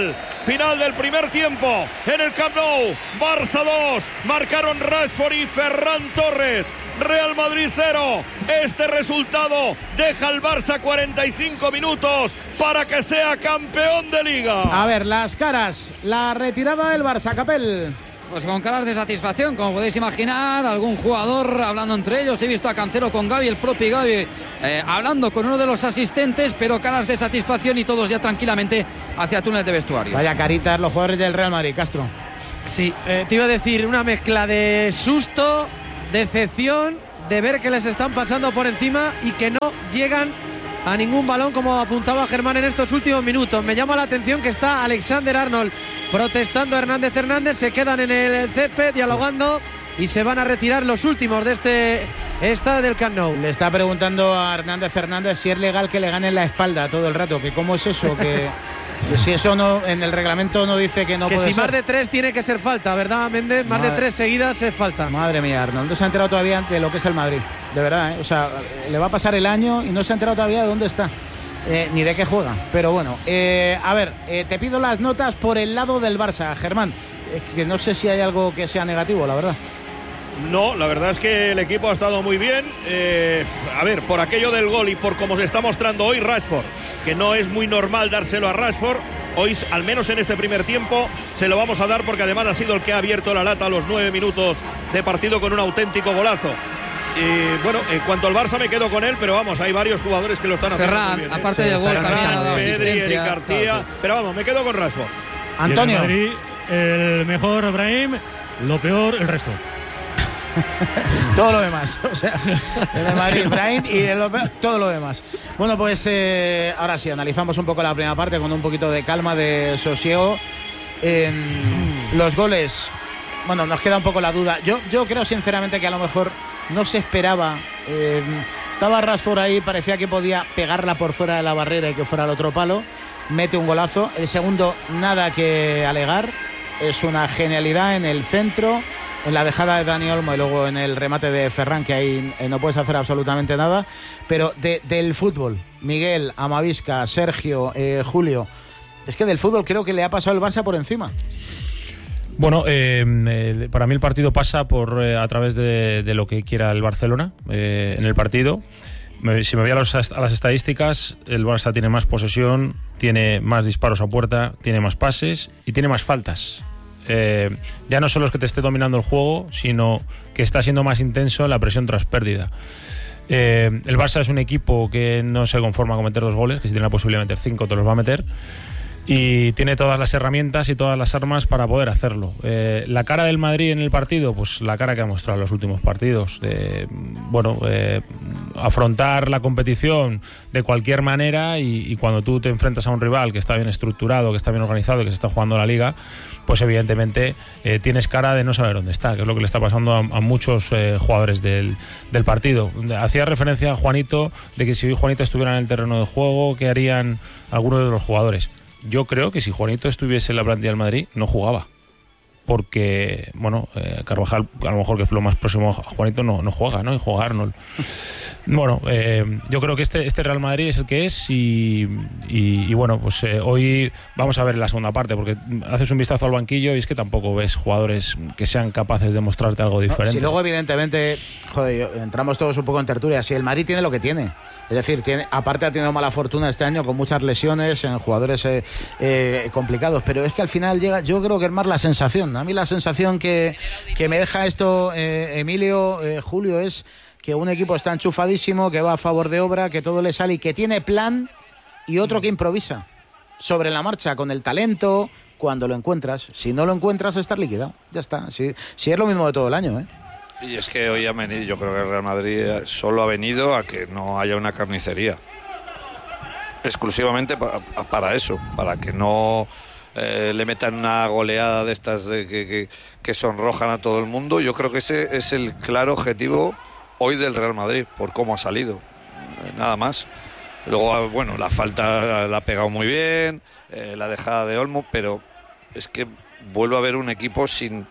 Final del primer tiempo en el Camp Nou. Barça 2, marcaron Rashford y Ferran Torres. Real Madrid 0. Este resultado deja al Barça 45 minutos para que sea campeón de Liga. A ver, las caras, la retirada del Barça, Capel. Pues con caras de satisfacción, como podéis imaginar, algún jugador hablando entre ellos. He visto a Cancelo con Gavi, el propio Gavi hablando con uno de los asistentes, pero caras de satisfacción y todos ya tranquilamente hacia túnel de vestuario. Vaya caritas los jugadores del Real Madrid, Castro. Sí, te iba a decir una mezcla de susto, decepción, de ver que les están pasando por encima y que no llegan a ningún balón, como apuntaba Germán en estos últimos minutos. Me llama la atención que está Alexander-Arnold protestando a Hernández. Se quedan en el césped dialogando y se van a retirar los últimos de este estadio del Camp Nou. Le está preguntando a Hernández si es legal que le ganen la espalda todo el rato, que cómo es eso, que si eso no, en el reglamento no dice que no que puede si ser. Más de 3 tiene que ser falta, ¿verdad, Méndez? Más de 3 seguidas es falta. Madre mía, Arnold no se ha enterado todavía de lo que es el Madrid, de verdad, ¿eh? O sea, le va a pasar el año y no se ha enterado todavía de dónde está, ni de qué juega. Pero bueno, a ver, te pido las notas por el lado del Barça, Germán, que no sé si hay algo que sea negativo, la verdad. No, la verdad es que el equipo ha estado muy bien. A ver, por aquello del gol y por cómo se está mostrando hoy Rashford, que no es muy normal dárselo a Rashford, hoy, al menos en este primer tiempo, se lo vamos a dar porque además ha sido el que ha abierto la lata a los 9 minutos de partido con un auténtico golazo. Bueno, en cuanto al Barça me quedo con él, pero vamos, hay varios jugadores que lo están haciendo Ferran, muy bien, aparte del gol, Pedri, Eric García, pero vamos, me quedo con Rashford. Antonio. Madrid, el mejor Brahim, lo peor el resto. Todo lo demás, o sea, en el Madrid, Brahim y todo lo demás. Bueno, pues ahora sí, analizamos un poco la primera parte con un poquito de calma, de sosiego. Los goles, bueno, nos queda un poco la duda. Yo creo sinceramente que a lo mejor no se esperaba. Estaba Rashford ahí, parecía que podía pegarla por fuera de la barrera y que fuera al otro palo. Mete un golazo. El segundo, nada que alegar. Es una genialidad en el centro, en la dejada de Dani Olmo y luego en el remate de Ferran, que ahí no puedes hacer absolutamente nada. Pero del fútbol, Miguel, Amavisca, Sergio, Julio, es que del fútbol creo que le ha pasado el Barça por encima. Bueno, para mí el partido pasa a través de lo que quiera el Barcelona en el partido. Si me voy a las estadísticas, el Barça tiene más posesión, tiene más disparos a puerta, tiene más pases y tiene más faltas. Ya no solo es que te esté dominando el juego, sino que está siendo más intenso en la presión tras pérdida. El Barça es un equipo que no se conforma con meter 2 goles, que si tiene la posibilidad de meter 5 te los va a meter, y tiene todas las herramientas y todas las armas para poder hacerlo. La cara del Madrid en el partido, pues la cara que ha mostrado en los últimos partidos, afrontar la competición de cualquier manera, y cuando tú te enfrentas a un rival que está bien estructurado, que está bien organizado, que se está jugando la Liga, pues evidentemente tienes cara de no saber dónde está, que es lo que le está pasando a muchos jugadores del partido. Hacía referencia a Juanito, de que si hoy Juanito estuviera en el terreno de juego, ¿qué harían algunos de los jugadores? Yo creo que si Juanito estuviese en la plantilla del Madrid, no jugaba. Porque, Carvajal, a lo mejor que es lo más próximo a Juanito, no juega, ¿no? Y juega Arnold. Bueno, yo creo que este Real Madrid es el que es y hoy vamos a ver en la segunda parte, porque haces un vistazo al banquillo y es que tampoco ves jugadores que sean capaces de mostrarte algo diferente. Si luego, evidentemente, entramos todos un poco en tertulia, si el Madrid tiene lo que tiene. Es decir, aparte ha tenido mala fortuna este año con muchas lesiones en jugadores complicados, pero es que al final llega, yo creo que es más la sensación. A mí la sensación que me deja esto, Emilio, Julio, es que un equipo está enchufadísimo, que va a favor de obra, que todo le sale y que tiene plan, y otro que improvisa sobre la marcha con el talento cuando lo encuentras. Si no lo encuentras, estás liquidado. Ya está. Si es lo mismo de todo el año, ¿eh? Y es que hoy ha venido, yo creo que el Real Madrid solo ha venido a que no haya una carnicería. Exclusivamente para eso, para que no le metan una goleada de estas que sonrojan a todo el mundo. Yo creo que ese es el claro objetivo hoy del Real Madrid, por cómo ha salido. Nada más. Luego, bueno, la falta la ha pegado muy bien, la dejada de Olmo, pero es que vuelve a haber un equipo sin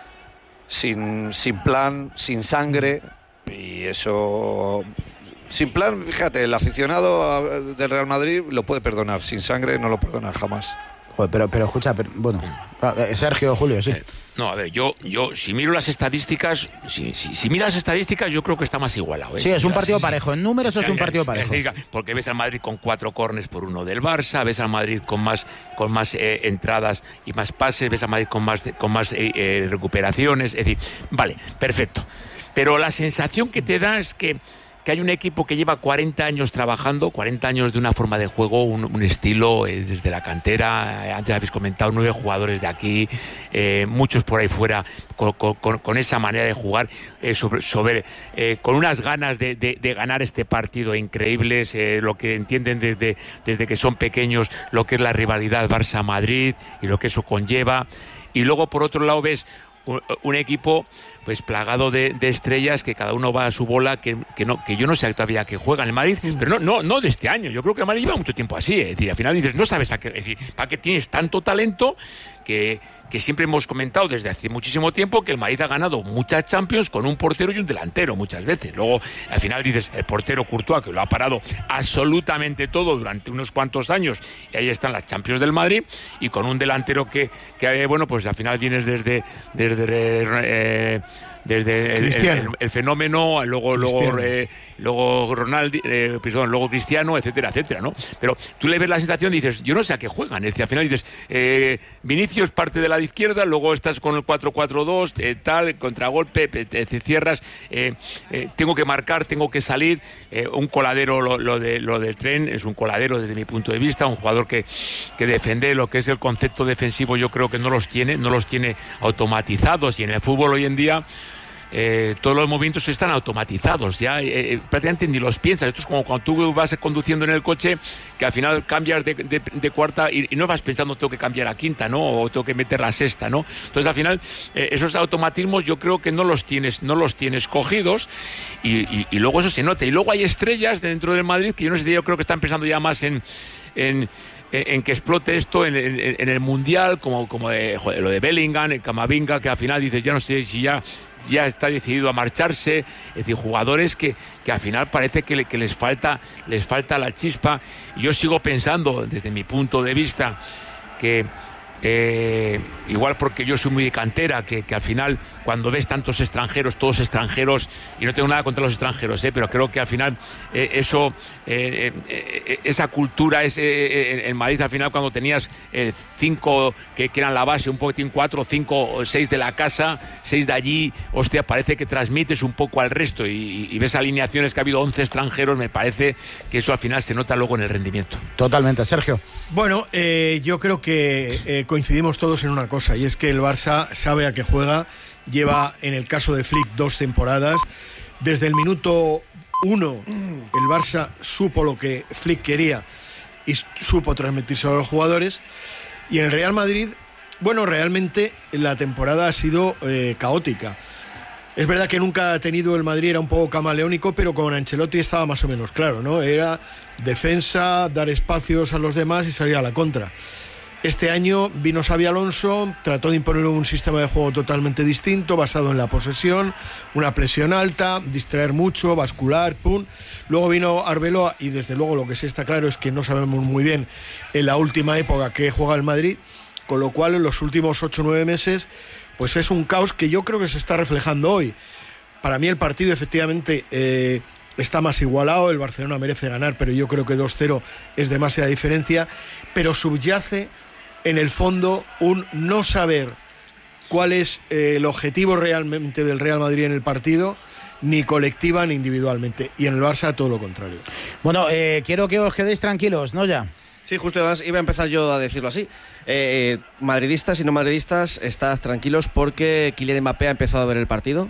plan, sin sangre, y eso, sin plan, fíjate, el aficionado del Real Madrid lo puede perdonar, sin sangre no lo perdona jamás. Joder, pero escucha, bueno, Sergio, Julio, sí. No, a ver, yo si miro las estadísticas, si miras las estadísticas, yo creo que está más igualado. Sí, es un partido parejo. En números es un partido parejo. Porque ves al Madrid con 4 córners por 1 del Barça, ves al Madrid con más entradas y más pases, ves al Madrid con más recuperaciones. Es decir, vale, perfecto. Pero la sensación que te da es que hay un equipo que lleva 40 años trabajando, 40 años de una forma de juego, un estilo desde la cantera. Antes habéis comentado 9 jugadores de aquí, muchos por ahí fuera con esa manera de jugar, con unas ganas de ganar este partido increíbles, lo que entienden desde que son pequeños, lo que es la rivalidad Barça-Madrid y lo que eso conlleva. Y luego por otro lado ves un equipo pues plagado de estrellas, que cada uno va a su bola, que yo no sé todavía que juegan el Madrid, pero no de este año. Yo creo que el Madrid lleva mucho tiempo así, es decir, al final dices, no sabes para qué tienes tanto talento, que siempre hemos comentado desde hace muchísimo tiempo que el Madrid ha ganado muchas Champions con un portero y un delantero muchas veces. Luego al final dices, el portero Courtois, que lo ha parado absolutamente todo durante unos cuantos años, y ahí están las Champions del Madrid, y con un delantero que bueno, pues al final vienes desde el fenómeno, luego Ronaldo, luego Cristiano, etcétera, etcétera, ¿no? Pero tú le ves la sensación y dices, yo no sé a qué juegan. Es decir, al final dices, Vinicius parte de la izquierda, luego estás con el 4-4-2, contragolpe, te cierras, tengo que marcar, tengo que salir, un coladero, lo del Tren es un coladero desde mi punto de vista, un jugador que defiende lo que es el concepto defensivo. Yo creo que no los tiene automatizados, y en el fútbol hoy en día todos los movimientos están automatizados, ya prácticamente ni los piensas. Esto es como cuando tú vas conduciendo en el coche, que al final cambias de cuarta y no vas pensando tengo que cambiar a quinta, ¿no? O tengo que meter la sexta, ¿no? Entonces al final esos automatismos yo creo que no los tienes cogidos, y luego eso se nota. Y luego hay estrellas dentro del Madrid que yo no sé si yo creo que están pensando ya más en que explote esto en el Mundial, como lo de Bellingham, el Camavinga, que al final dices, ya no sé si ya está decidido a marcharse. Es decir, jugadores que al final parece que les falta la chispa. Yo sigo pensando, desde mi punto de vista, que igual porque yo soy muy de cantera, que al final cuando ves tantos extranjeros, todos extranjeros, y no tengo nada contra los extranjeros, pero creo que al final esa cultura es en Madrid. Al final cuando tenías 5 que eran la base, un poquitín 4, 5, 6 de la casa, 6 de allí, hostia, parece que transmites un poco al resto, y ves alineaciones que ha habido 11 extranjeros. Me parece que eso al final se nota luego en el rendimiento. Totalmente. Sergio. Bueno, yo creo que coincidimos todos en una cosa, y es que el Barça sabe a qué juega. Lleva, en el caso de Flick, 2 temporadas. Desde el minuto 1 el Barça supo lo que Flick quería y supo transmitírselo a los jugadores. Y en el Real Madrid, bueno, realmente la temporada ha sido caótica. Es verdad que nunca ha tenido el Madrid, era un poco camaleónico, pero con Ancelotti estaba más o menos claro, ¿no? Era defensa, dar espacios a los demás y salir a la contra. Este año vino Xabi Alonso, trató de imponer un sistema de juego totalmente distinto, basado en la posesión, una presión alta, distraer mucho, bascular, pum. Luego vino Arbeloa, y desde luego lo que sí está claro es que no sabemos muy bien en la última época que juega el Madrid, con lo cual en los últimos 8 o 9 meses pues es un caos que yo creo que se está reflejando hoy. Para mí el partido efectivamente está más igualado, el Barcelona merece ganar, pero yo creo que 2-0 es demasiada diferencia, pero subyace en el fondo un no saber cuál es el objetivo realmente del Real Madrid en el partido, ni colectiva ni individualmente, y en el Barça todo lo contrario. Bueno, quiero que os quedéis tranquilos, ¿no? Ya. Sí, justo, además iba a empezar yo a decirlo así. Madridistas y no madridistas, estad tranquilos porque Kylian Mbappé ha empezado a ver el partido.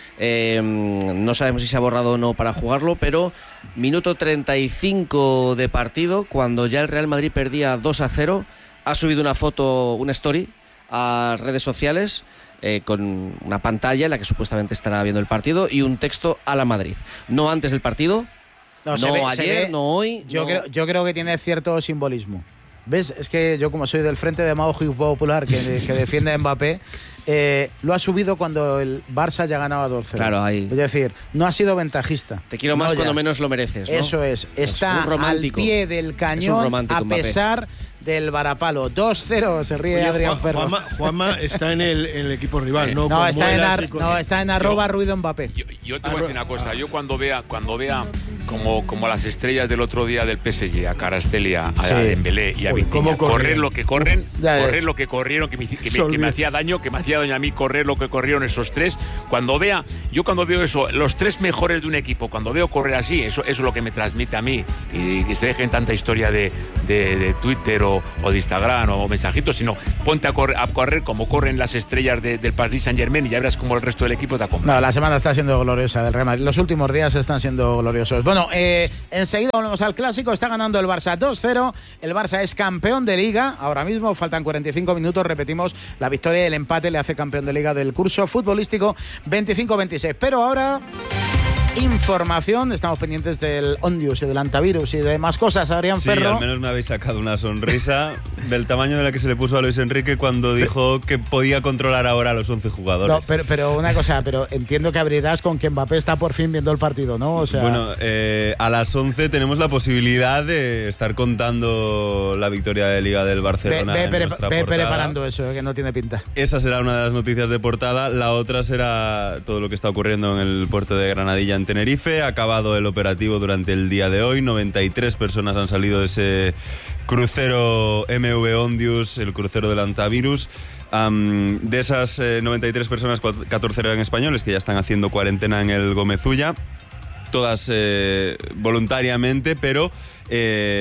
No sabemos si se ha borrado o no para jugarlo, pero minuto 35 de partido, cuando ya el Real Madrid perdía 2-0, ha subido una foto, una story a redes sociales con una pantalla en la que supuestamente estará viendo el partido y un texto a la Madrid. No antes del partido, no ayer, no hoy. Yo creo que tiene cierto simbolismo. ¿Ves? Es que yo, como soy del Frente Demagógico Popular que defiende a Mbappé, lo ha subido cuando el Barça ya ganaba 2-0. Claro, ahí. Es decir, no ha sido ventajista. Te quiero más cuando menos lo mereces, ¿no? Eso es. Está al pie del cañón a pesar del varapalo. 2-0, se ríe Adrián Ferro. Juanma está en el equipo rival, no está en @ruido Mbappé. Yo te voy a decir una cosa. Yo cuando vea como las estrellas del otro día del PSG, a Kvaratskhelia, a Dembélé y a Vitinha, correr lo que corrieron, que me hacía daño, a mí correr lo que corrieron esos tres. Cuando veo eso, los tres mejores de un equipo, cuando veo correr así, eso es lo que me transmite a mí, y que se dejen tanta historia de Twitter o de Instagram o mensajitos, sino ponte a correr como corren las estrellas del Paris Saint-Germain y ya verás como el resto del equipo te acompaña. No, la semana está siendo gloriosa del Real Madrid. Los últimos días están siendo gloriosos. Bueno, enseguida volvemos al clásico. Está ganando el Barça 2-0. El Barça es campeón de Liga. Ahora mismo faltan 45 minutos. Repetimos, la victoria y el empate le hace campeón de Liga del curso futbolístico 25-26. Pero ahora, información. Estamos pendientes del Ondius y del antivirus y de más cosas. Adrián Ferro. Al menos me habéis sacado una sonrisa del tamaño de la que se le puso a Luis Enrique cuando dijo que podía controlar ahora a los 11 jugadores. No, pero una cosa, pero entiendo que abrirás con que Mbappé está por fin viendo el partido, ¿no? O sea... Bueno, a las 11 tenemos la posibilidad de estar contando la victoria de Liga del Barcelona. Ve preparando eso, que no tiene pinta. Esa será una de las noticias de portada. La otra será todo lo que está ocurriendo en el puerto de Granadilla, en Tenerife. Ha acabado el operativo durante el día de hoy. 93 personas han salido de ese crucero MV Ondius, el crucero del antivirus. De esas 93 personas, 14 eran españoles que ya están haciendo cuarentena en el Gómez-Ulla. Todas voluntariamente, pero sí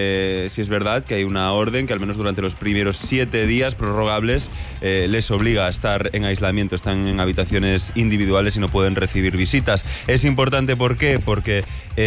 es verdad que hay una orden que al menos durante los primeros 7 días prorrogables les obliga a estar en aislamiento, están en habitaciones individuales y no pueden recibir visitas. Es importante, ¿por qué? Porque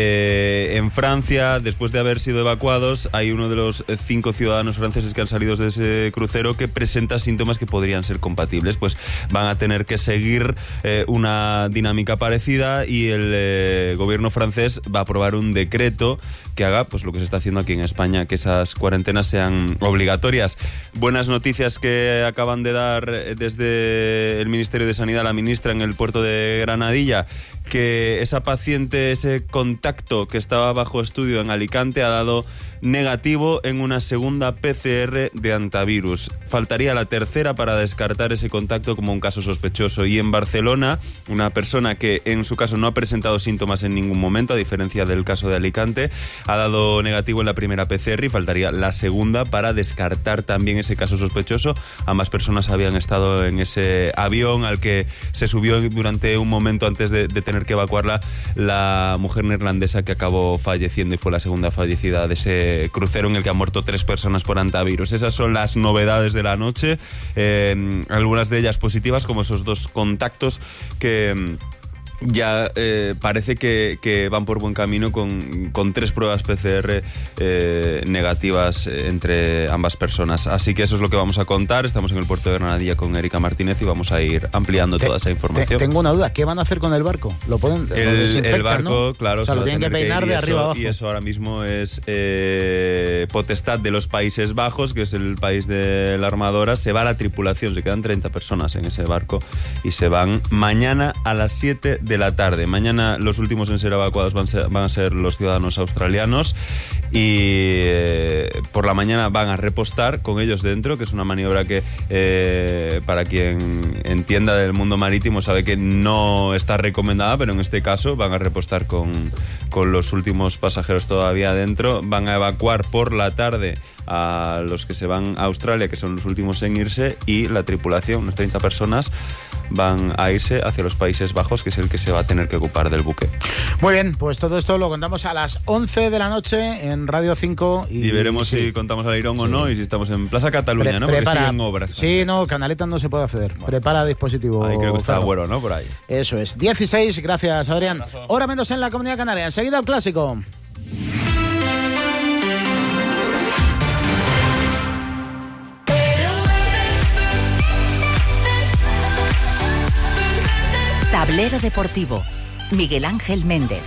en Francia, después de haber sido evacuados, hay uno de los 5 ciudadanos franceses que han salido de ese crucero que presenta síntomas que podrían ser compatibles, pues van a tener que seguir una dinámica parecida, y el gobierno francés va a aprobar un decreto que haga pues lo que se está haciendo aquí en España, que esas cuarentenas sean obligatorias. Buenas noticias que acaban de dar desde el Ministerio de Sanidad la ministra en el puerto de Granadilla, que esa paciente, ese contacto que estaba bajo estudio en Alicante, ha dado negativo en una segunda PCR de antivirus. Faltaría la tercera para descartar ese contacto como un caso sospechoso. Y en Barcelona, una persona que en su caso no ha presentado síntomas en ningún momento, a diferencia del caso de Alicante, ha dado negativo en la primera PCR y faltaría la segunda para descartar también ese caso sospechoso. Ambas personas habían estado en ese avión al que se subió durante un momento antes de tener que evacuarla la mujer neerlandesa que acabó falleciendo y fue la segunda fallecida de ese crucero en el que han muerto 3 personas por antivirus. Esas son las novedades de la noche, algunas de ellas positivas, como esos 2 contactos que ya parece que van por buen camino con 3 pruebas PCR negativas entre ambas personas. Así que eso es lo que vamos a contar. Estamos en el puerto de Granadilla con Erika Martínez y vamos a ir ampliando toda esa información. Tengo una duda, ¿qué van a hacer con el barco? ¿Lo pueden el barco, ¿no? Claro, o sea, lo tienen que peinar de arriba abajo. Y eso ahora mismo es potestad de los Países Bajos, que es el país de la armadora. Se va la tripulación, se quedan 30 personas en ese barco y se van mañana a las 7 de la tarde. Mañana los últimos en ser evacuados van a ser los ciudadanos australianos, y por la mañana van a repostar con ellos dentro, que es una maniobra que para quien entienda del mundo marítimo sabe que no está recomendada, pero en este caso van a repostar con los últimos pasajeros todavía dentro. Van a evacuar por la tarde a los que se van a Australia, que son los últimos en irse, y la tripulación, unas 30 personas, van a irse hacia los Países Bajos, que es el que se va a tener que ocupar del buque. Muy bien, pues todo esto lo contamos a las 11 de la noche en Radio 5. Y veremos si contamos al Airón o no, y si estamos en Plaza Cataluña, ¿no? Porque siguen obras. Sí, no, Canaleta no se puede acceder. Bueno. Prepara dispositivo. Ahí creo que está Agüero, ¿no? Por ahí. Eso es. 16, gracias, Adrián. Hora menos en la Comunidad Canaria. Enseguida el clásico. Tablero Deportivo. Miguel Ángel Méndez.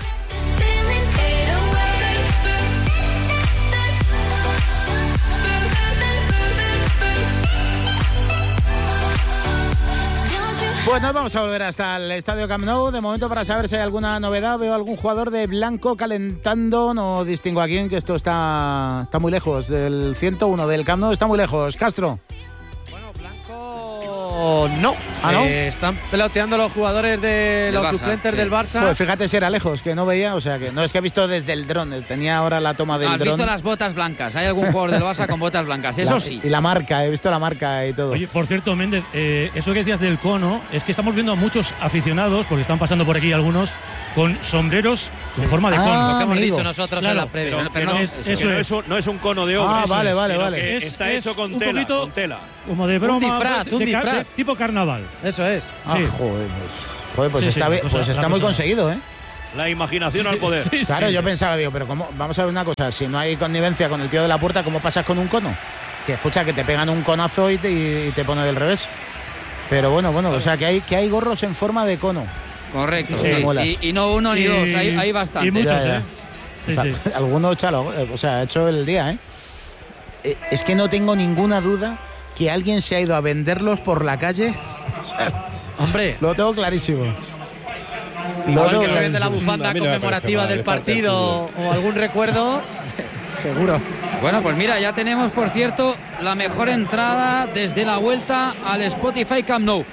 Bueno, vamos a volver hasta el Estadio Camp Nou. De momento, para saber si hay alguna novedad, veo algún jugador de blanco calentando. No distingo a quién, que esto está muy lejos del 101 del Camp Nou. Está muy lejos. Castro. Bueno, blanco no. ¿No? Están peloteando los jugadores de los suplentes del Barça. Pues fíjate si era lejos, que no veía. O sea, que no es que he visto desde el dron. Tenía ahora la toma del dron. Has visto las botas blancas. Hay algún jugador del Barça con botas blancas. Eso sí. Y la marca, he visto la marca y todo. Oye, por cierto, Méndez, eso que decías del cono, es que estamos viendo a muchos aficionados, porque están pasando por aquí algunos, con sombreros en forma de cono. Lo que hemos dicho nosotros en la previa. No es un cono de obra. Vale. Está hecho con tela. Como de broma. Un disfraz. Tipo carnaval. Eso es. Joder, pues está muy conseguido, ¿eh? La imaginación al poder. Claro, yo pensaba, pero ¿cómo? Vamos a ver una cosa, si no hay connivencia con el tío de la puerta, ¿cómo pasas con un cono? Que escucha, que te pegan un conazo y te pone del revés. Pero bueno, o sea, que hay gorros en forma de cono. Correcto, sí. Y no uno ni dos, hay bastante. Y muchos, Alguno ha hecho el día, ¿eh? Es que no tengo ninguna duda que alguien se ha ido a venderlos por la calle. Hombre, lo tengo clarísimo. Igual que se vende la bufanda conmemorativa del partido o algún recuerdo, seguro. Bueno, pues mira, ya tenemos, por cierto, la mejor entrada desde la vuelta al Spotify Camp Nou.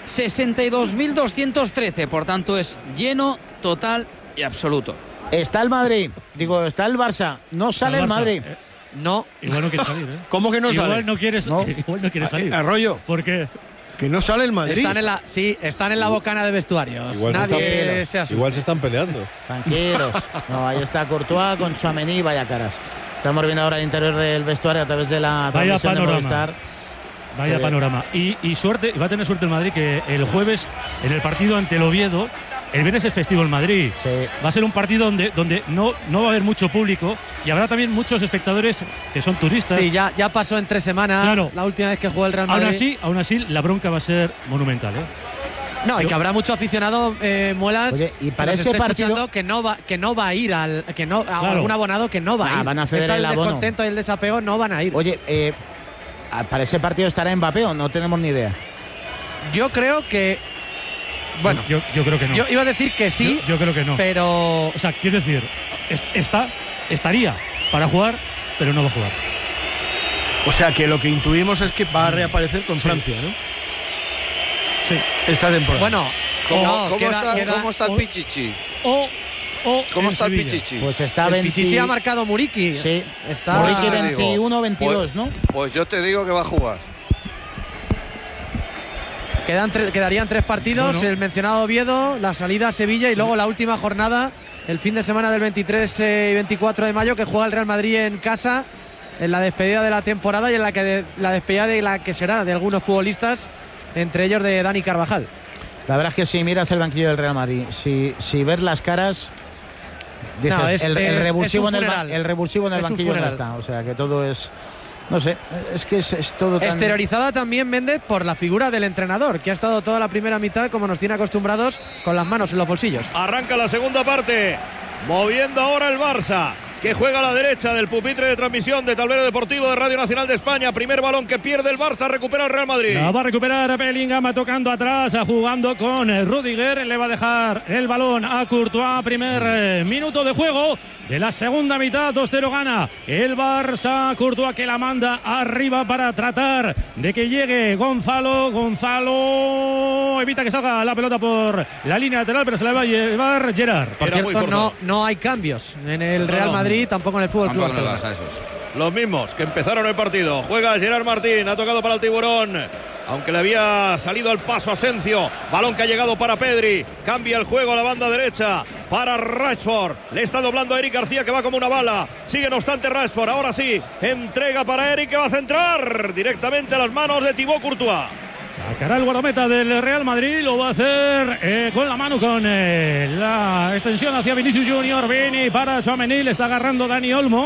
62.213, por tanto es lleno, total y absoluto. Está el Madrid, está el Barça, no sale el Madrid. No. Igual no quiere salir, ¿eh? ¿Cómo que no sale? Igual no quieres salir. Arroyo. ¿Por qué? Que no sale el Madrid. Están en la bocana de vestuarios. Igual se están peleando. Tranquilos. No, ahí está Courtois con Tchouaméni, vaya caras. Estamos viendo ahora el interior del vestuario a través de la transmisión de Movistar. Vaya panorama. Y suerte, va a tener suerte el Madrid, que el jueves, en el partido ante el Oviedo, el viernes es festivo en Madrid. Sí. Va a ser un partido donde no va a haber mucho público y habrá también muchos espectadores que son turistas. Sí, ya pasó en 3 semanas, claro. La última vez que jugó el Real Madrid. Aún así, la bronca va a ser monumental, ¿eh? No, y que habrá mucho aficionado, Muelas. Oye, y para ese partido que no va a ir algún abonado que no va a ir. Van a ceder el abono. El descontento y el desapego no van a ir. Oye, para ese partido estará Mbappé o no tenemos ni idea. Yo creo que bueno, yo creo que no. Yo iba a decir que sí. Yo creo que no. Pero o sea, quiero decir, estaría para jugar, pero no va a jugar. O sea, que lo que intuimos es que va a reaparecer con Francia, ¿no? Sí. Esta temporada. Bueno, ¿cómo está el Pichichi? ¿Cómo está el Pichichi? Pues está el Pichichi ha marcado Muriqui. Sí, está Muriqui 21-22, ¿no? Pues yo te digo que va a jugar. Quedarían 3 partidos, el mencionado Oviedo, la salida a Sevilla y luego la última jornada, el fin de semana del 23 y 24 de mayo, que juega el Real Madrid en casa, en la despedida de la temporada y en la despedida de la que será de algunos futbolistas, entre ellos de Dani Carvajal. La verdad es que si miras el banquillo del Real Madrid, si ves las caras, dices, el revulsivo en el banquillo no está. O sea que todo es... No sé, es que es todo tan... Exteriorizada también, Méndez, por la figura del entrenador, que ha estado toda la primera mitad, como nos tiene acostumbrados, con las manos en los bolsillos. Arranca la segunda parte, moviendo ahora el Barça, que juega a la derecha del pupitre de transmisión de Tablero Deportivo de Radio Nacional de España. Primer balón que pierde el Barça, recupera el Real Madrid. La va a recuperar Bellingham, tocando atrás, jugando con Rüdiger. Le va a dejar el balón a Courtois. Primer minuto de juego de la segunda mitad. 2-0 gana el Barça. Courtois que la manda arriba para tratar de que llegue Gonzalo. Gonzalo evita que salga la pelota por la línea lateral, pero se la va a llevar Gerard. Por cierto, no hay cambios en el Real Madrid. Tampoco en el Fútbol Club Barcelona. Los mismos que empezaron el partido. Juega Gerard Martín, ha tocado para el Tiburón, aunque le había salido al paso Asensio. Balón que ha llegado para Pedri. Cambia el juego a la banda derecha para Rashford. Le está doblando a Eric García, que va como una bala. Sigue no obstante Rashford. Ahora sí, entrega para Eric, que va a centrar directamente a las manos de Thibaut Courtois. Sacará el guardameta del Real Madrid, lo va a hacer con la mano, con la extensión hacia Vinicius Junior. Vini para Tchouaméni, le está agarrando Dani Olmo.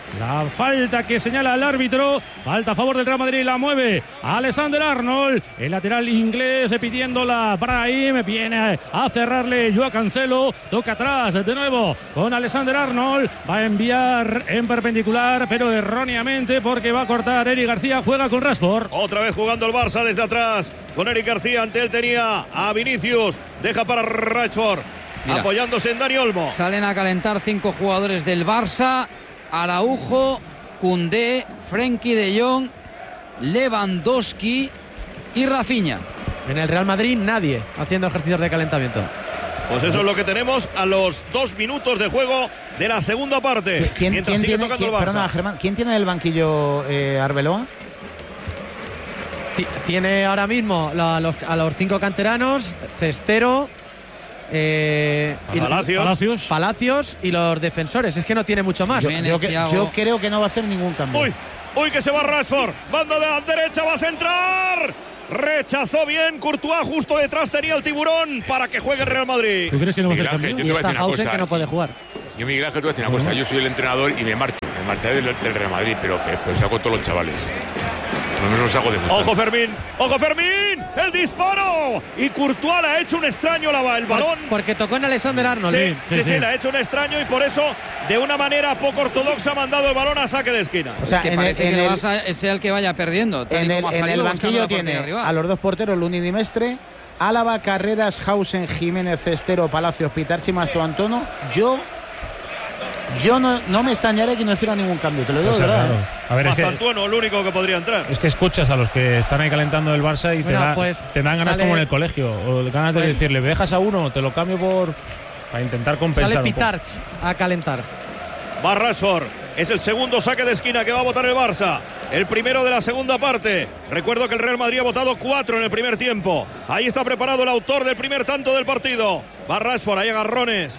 La falta que señala el árbitro, falta a favor del Real Madrid, la mueve Alexander-Arnold, el lateral inglés pidiéndola Brahim, viene a cerrarle Joao Cancelo, toca atrás de nuevo con Alexander-Arnold, va a enviar en perpendicular pero erróneamente porque va a cortar Eric García, juega con Rashford. Otra vez jugando el Barça desde atrás con Eric García, ante él tenía a Vinicius, deja para Rashford. Mira, apoyándose en Dani Olmo. Salen a calentar 5 jugadores del Barça: Araujo, Koundé, Frenkie de Jong, Lewandowski y Rafinha. En el Real Madrid nadie haciendo ejercicios de calentamiento. Pues eso es lo que tenemos a los 2 minutos de juego de la segunda parte. ¿Quién tiene el banquillo Arbeloa? Tiene ahora mismo a los 5 canteranos, Cestero, Palacios y los defensores. Es que no tiene mucho más. Yo creo que no va a hacer ningún cambio. Uy, que se va Rashford. Banda de la derecha, va a centrar. Rechazó bien Courtois, justo detrás tenía el tiburón para que juegue el Real Madrid. ¿Tú crees que no va a hacer cambio? Y está Hausen que no puede jugar. Yo, Miguel Ángel, te voy a decir una cosa. Yo soy el entrenador y me marcharé del Real Madrid, pero saco todos los chavales. No los hago de mucho. ¡Ojo Fermín! ¡El disparo! Y Courtois le ha hecho un extraño el balón. Porque tocó en Alexander-Arnold. Sí, le ha hecho un extraño y por eso, de una manera poco ortodoxa, ha mandado el balón a saque de esquina. O sea, que parece que el Barça es el que vaya perdiendo. En el banquillo tiene a los 2 porteros, Lunin y Mestre, Álava, Carreras, Hausen, Jiménez, Cestero, Palacios, Pitarchi, Mastro, Antono. Yo no me extrañaré que no hiciera ningún cambio, te lo digo, ¿verdad? Claro. A ver, Antuano, el único que podría entrar. Es que escuchas a los que están ahí calentando el Barça y te dan ganas como en el colegio, o ganas de decirle, ¿me dejas a uno? Te lo cambio para intentar compensar. Sale Pitarch a calentar. Va Rashford. Es el segundo saque de esquina que va a botar el Barça. El primero de la segunda parte. Recuerdo que el Real Madrid ha votado 4 en el primer tiempo. Ahí está preparado el autor del primer tanto del partido. Va Rashford, hay agarrones.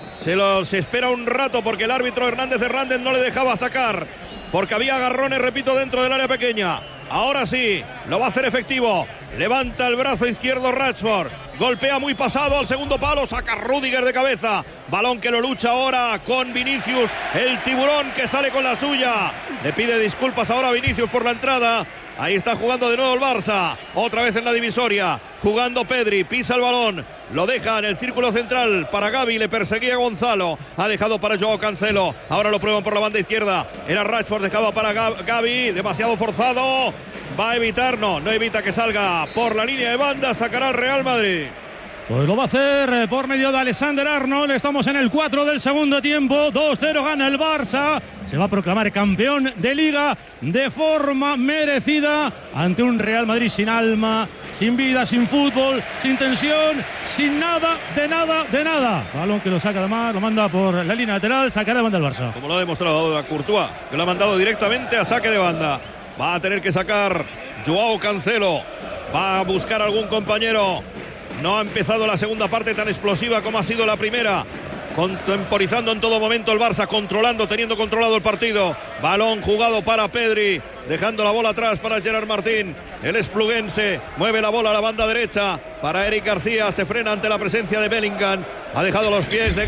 Se espera un rato porque el árbitro Hernández no le dejaba sacar, porque había agarrones, repito, dentro del área pequeña. Ahora sí, lo va a hacer efectivo. Levanta el brazo izquierdo Rashford. Golpea muy pasado al segundo palo. Saca Rüdiger de cabeza. Balón que lo lucha ahora con Vinicius. El tiburón que sale con la suya. Le pide disculpas ahora a Vinicius por la entrada. Ahí está jugando de nuevo el Barça. Otra vez en la divisoria. Jugando Pedri. Pisa el balón. Lo deja en el círculo central para Gavi. Le perseguía Gonzalo. Ha dejado para Joao Cancelo. Ahora lo prueban por la banda izquierda. Era Rashford. Dejaba para Gavi. Demasiado forzado. Va a evitar. No evita que salga por la línea de banda. Sacará el Real Madrid. Pues lo va a hacer por medio de Alexander-Arnold. Estamos en el 4 del segundo tiempo. 2-0 gana el Barça. Se va a proclamar campeón de Liga de forma merecida ante un Real Madrid sin alma, sin vida, sin fútbol, sin tensión, sin nada, de nada. Balón que lo saca además, lo manda por la línea lateral, sacará de banda el Barça. Como lo ha demostrado ahora Courtois, que lo ha mandado directamente a saque de banda. Va a tener que sacar Joao Cancelo. Va a buscar algún compañero. No ha empezado la segunda parte tan explosiva como ha sido la primera. Contemporizando en todo momento el Barça, teniendo controlado el partido. Balón jugado para Pedri, dejando la bola atrás para Gerard Martín. El espluguense mueve la bola a la banda derecha para Eric García. Se frena ante la presencia de Bellingham. Ha dejado los pies de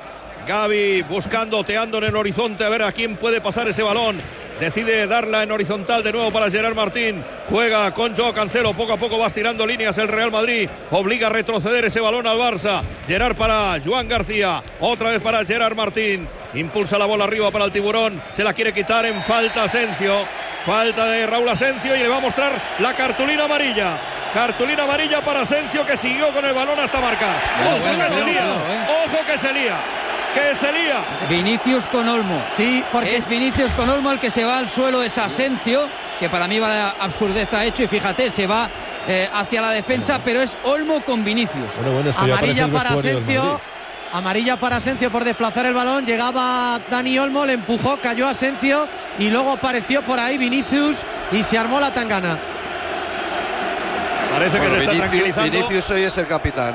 Gavi buscando, oteando en el horizonte a ver a quién puede pasar ese balón. Decide darla en horizontal de nuevo para Gerard Martín. Juega con Joao Cancelo. Poco a poco va estirando líneas el Real Madrid. Obliga a retroceder ese balón al Barça. Gerard para Joan García. Otra vez para Gerard Martín. Impulsa la bola arriba para el tiburón. Se la quiere quitar en falta Asensio. Falta de Raúl Asensio y le va a mostrar la cartulina amarilla. Cartulina amarilla para Asensio, que siguió con el balón hasta marcar. Ojo que se lía. Que se lía. Vinicius con Olmo. Sí, porque es Vinicius con Olmo el que se va al suelo. Es Asensio, que para mí va la absurdez ha hecho. Y fíjate, se va hacia la defensa, pero es Olmo con Vinicius. Bueno, esto amarilla para Asensio. Amarilla para Asensio por desplazar el balón. Llegaba Dani Olmo, le empujó, cayó Asensio y luego apareció por ahí Vinicius y se armó la tangana. Parece que se está tranquilizando. Vinicius hoy es el capitán,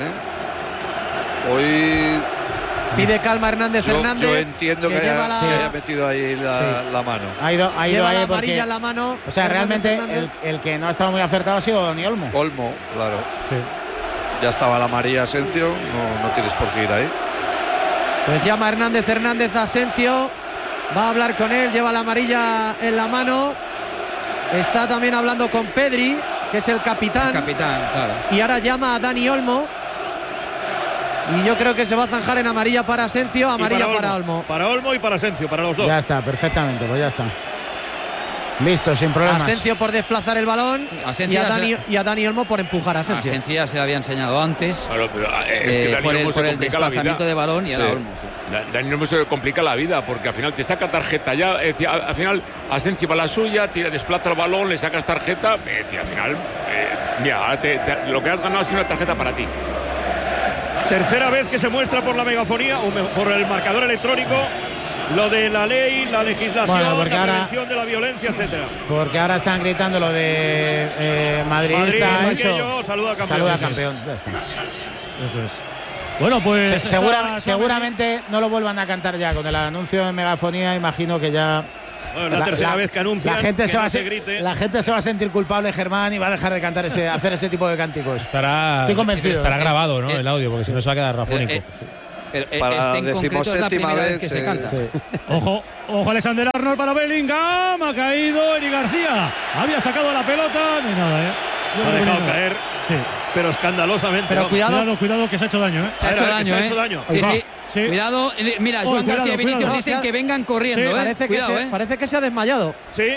Hoy pide calma Hernández. Yo entiendo que haya metido ahí la mano. Ha ido ahí la porque, amarilla en la mano. O sea, realmente el que no ha estado muy acertado ha sido Dani Olmo. Olmo, claro. Sí. Ya estaba la amarilla Asensio, no tienes por qué ir ahí. Pues llama Hernández a Asensio. Va a hablar con él, lleva la amarilla en la mano. Está también hablando con Pedri, que es el capitán. El capitán, claro. Y ahora llama a Dani Olmo. Y yo creo que se va a zanjar en amarilla para Asencio, amarilla para Olmo. Para Olmo y para Asencio, para los dos. Ya está, perfectamente, pues ya está. Listo, sin problemas. Asencio por desplazar el balón y a Dani Olmo por empujar a Asencio. Asencio ya se le había enseñado antes. Claro, pero es que Dani por Olmo el se complica la vida. desplazamiento de balón y ahora Olmo. Dani Olmo se complica la vida porque al final te saca tarjeta ya. Al final Asencio va la suya, desplaza el balón, le sacas tarjeta. Al final, mira, lo que has ganado es una tarjeta para ti. Tercera vez que se muestra por la megafonía o por el marcador electrónico lo de la ley, la legislación, la prevención de la violencia, etcétera. Porque ahora están gritando lo de madridista, eso. Saluda al campeón. Saluda al campeón. Ya está. Eso es. Bueno, pues seguramente no lo vuelvan a cantar ya. Con el anuncio de megafonía, imagino que ya. Bueno, la tercera vez que anuncian, la gente la gente se va a sentir culpable, Germán, y va a dejar de cantar hacer ese tipo de cánticos. Estoy convencido. Estará grabado, ¿no? El audio, porque si no se va a quedar rafónico. Pero para la 17ª vez que se canta. Sí. Ojo, Alexander Arnold para Bellingham. Ha caído Eric García. Había sacado la pelota. No hay nada, Lo ha dejado caer. Sí. Pero escandalosamente. Pero cuidado, que se ha hecho daño, Se ha hecho daño, Sí. Cuidado, mira, Joan García y Vinicius dicen que vengan corriendo. Parece que se ha desmayado. Sí.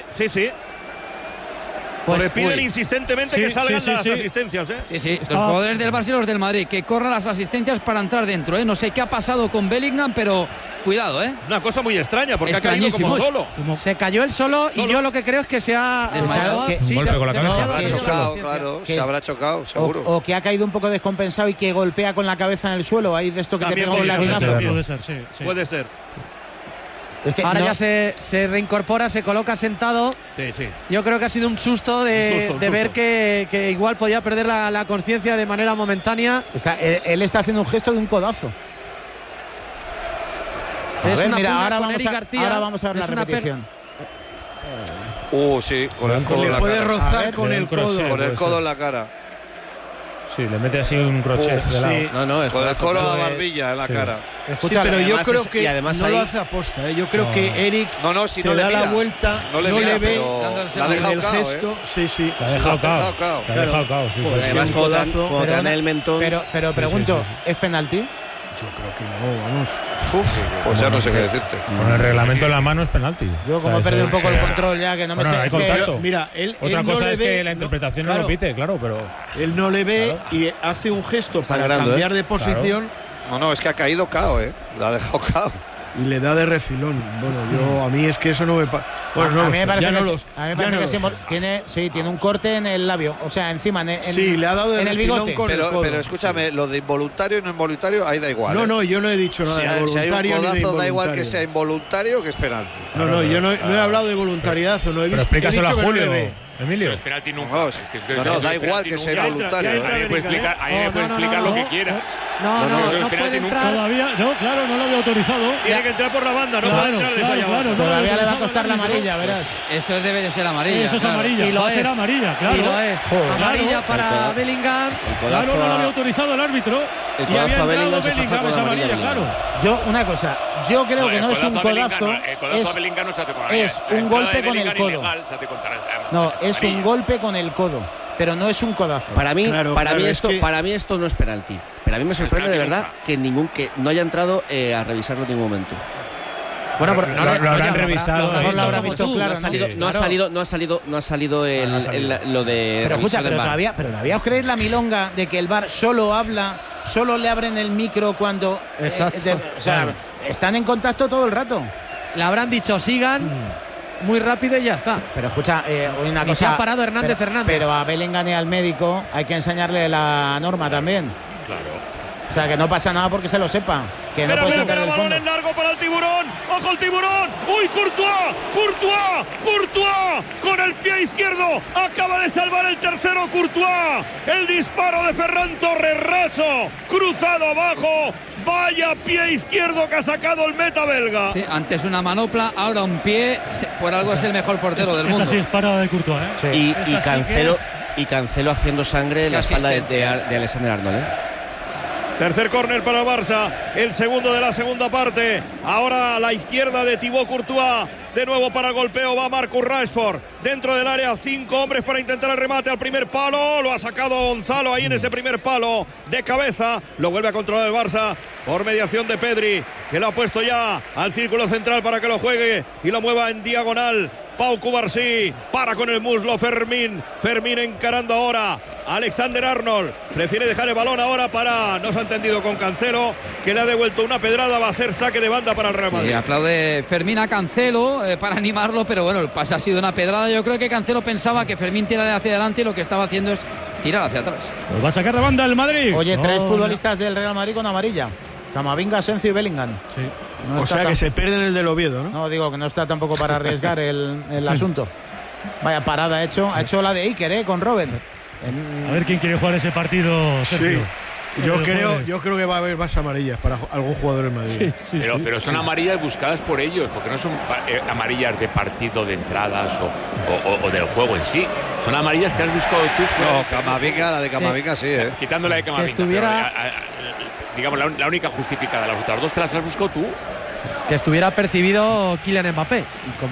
Pues piden insistentemente que salgan las asistencias. Sí. Los jugadores del Barça y los del Madrid, que corran las asistencias para entrar dentro. No sé qué ha pasado con Bellingham, pero cuidado. Una cosa muy extraña, porque ha caído como solo. Se cayó él solo y yo lo que creo es que se ha desmayado. Un golpe con la cabeza. Se habrá chocado, claro. Se habrá chocado, seguro. O que ha caído un poco descompensado y que golpea con la cabeza en el suelo. Ahí de esto que también te pega un latigazo. Puede ser. Es que ahora ya se reincorpora, se coloca sentado. Sí. Yo creo que ha sido un susto de ver que igual podía perder la conciencia de manera momentánea. Él está haciendo un gesto de un codazo. Ahora vamos a ver la repetición. Sí, con el codo en la cara. Puede rozar con el codo. Con el codo en la cara. Sí, le mete así un crochet de lado. Con el codo a la barbilla en la cara. Escucha, pero yo creo que además no lo hace aposta. Yo creo que Eric se da la vuelta, no le ve, la ha dejado cao, gesto. Sí. La ha dejado cao. Además, cuando te dan el mentón. Pero pregunto, ¿es penalti? Yo creo que no, vamos. Pues ya no sé qué decirte. Con el reglamento en la mano es penalti. Yo como he perdido un poco el control ya, que no me sé. Hay contacto. Mira, otra cosa es que la interpretación no lo pite, claro, pero él no le ve y hace un gesto para cambiar de posición. No, es que ha caído cao, la ha dejado cao. Y le da de refilón. Bueno, a mí es que eso no me Bueno, a mí me parece que tiene un corte en el labio, o sea, encima le ha dado de en el bigote. Pero escúchame, lo de involuntario y no involuntario, ahí da igual. No, yo no he dicho nada de voluntario. Si hay un codazo, da igual que sea involuntario que es penalti. Yo no he hablado de voluntariedad o no he visto. Pero explícaselo a Julio. Emilio. Es penalti nunca. No, da igual que sea involuntario. Ahí me puede explicar lo que quiera. No puede entrar. Todavía, claro, no lo había autorizado. Tiene que entrar por la banda, no puede entrar desde allá abajo. Todavía le va a costar la amarilla, verás. Eso debe de ser amarilla. Eso es amarilla. Y va a ser amarilla, claro. Y lo es. Amarilla para Bellingham. Claro, no lo había autorizado el árbitro. Y había entrado Bellingham, es amarilla, claro. Una cosa, yo creo que no es un codazo. Es un golpe con el codo. No, es un golpe con el codo, pero no es un codazo. Para mí esto no es penalti. Pero a mí me sorprende de verdad que no haya entrado a revisarlo en ningún momento. Bueno, pero lo habrán revisado. Lo habrán visto claro. No ha salido lo de. Pero escucha, pero todavía os creéis la milonga de que el VAR solo le abren el micro cuando. Exacto. Están en contacto todo el rato. Le habrán dicho sigan. Muy rápido y ya está. Pero escucha, una cosa. Se ha parado Hernández. Pero a Bellingham y al médico hay que enseñarle la norma también. Claro. O sea, que no pasa nada porque se lo sepa. Que no puede sentar en el fondo. Balón largo para el Tiburón. ¡Ojo el Tiburón! ¡Uy, Courtois! Con el pie izquierdo. Acaba de salvar el tercero Courtois. El disparo de Ferran Torres raso. Cruzado abajo. Vaya pie izquierdo que ha sacado el meta belga. Sí, antes una manopla, ahora un pie. Por algo es el mejor portero del mundo. Esta sí es parada de Courtois, Sí. Y Cancelo haciendo sangre en la espalda de Alexander Arnold, Tercer córner para el Barça, el segundo de la segunda parte. Ahora a la izquierda de Thibaut Courtois. De nuevo para el golpeo va Marcus Rashford. Dentro del área, 5 hombres para intentar el remate al primer palo. Lo ha sacado Gonzalo ahí en ese primer palo de cabeza. Lo vuelve a controlar el Barça por mediación de Pedri, que lo ha puesto ya al círculo central para que lo juegue y lo mueva en diagonal. Pau Cubarsí para con el muslo Fermín. Fermín encarando ahora Alexander Arnold. Prefiere dejar el balón ahora para, no se ha entendido con Cancelo, que le ha devuelto una pedrada. Va a ser saque de banda para el Real Madrid. Sí, aplaude Fermín a Cancelo para animarlo, pero bueno, el pase ha sido una pedrada. Yo creo que Cancelo pensaba que Fermín tirara hacia adelante y lo que estaba haciendo es tirar hacia atrás. Pues va a sacar de banda el Madrid. Oye, 3 futbolistas del Real Madrid con amarilla. Camavinga, Asensio y Bellingham. Sí. No, o sea que se pierden el del Oviedo, ¿no? No, digo que no está tampoco para arriesgar el asunto. Vaya parada ha hecho la de Iker, con Robben. A ver quién quiere jugar ese partido, Sergio. Sí. Yo creo que va a haber más amarillas para algún jugador del Madrid. Sí, pero son amarillas buscadas por ellos, porque no son amarillas de partido, de entradas o del juego en sí. Son amarillas que has buscado tú. No, Camavinga, la de Camavinga sí. Quitando la de Camavinga. Digamos, la única justificada. Las otras dos te las has buscado tú. Que estuviera percibido Kylian Mbappé. Y como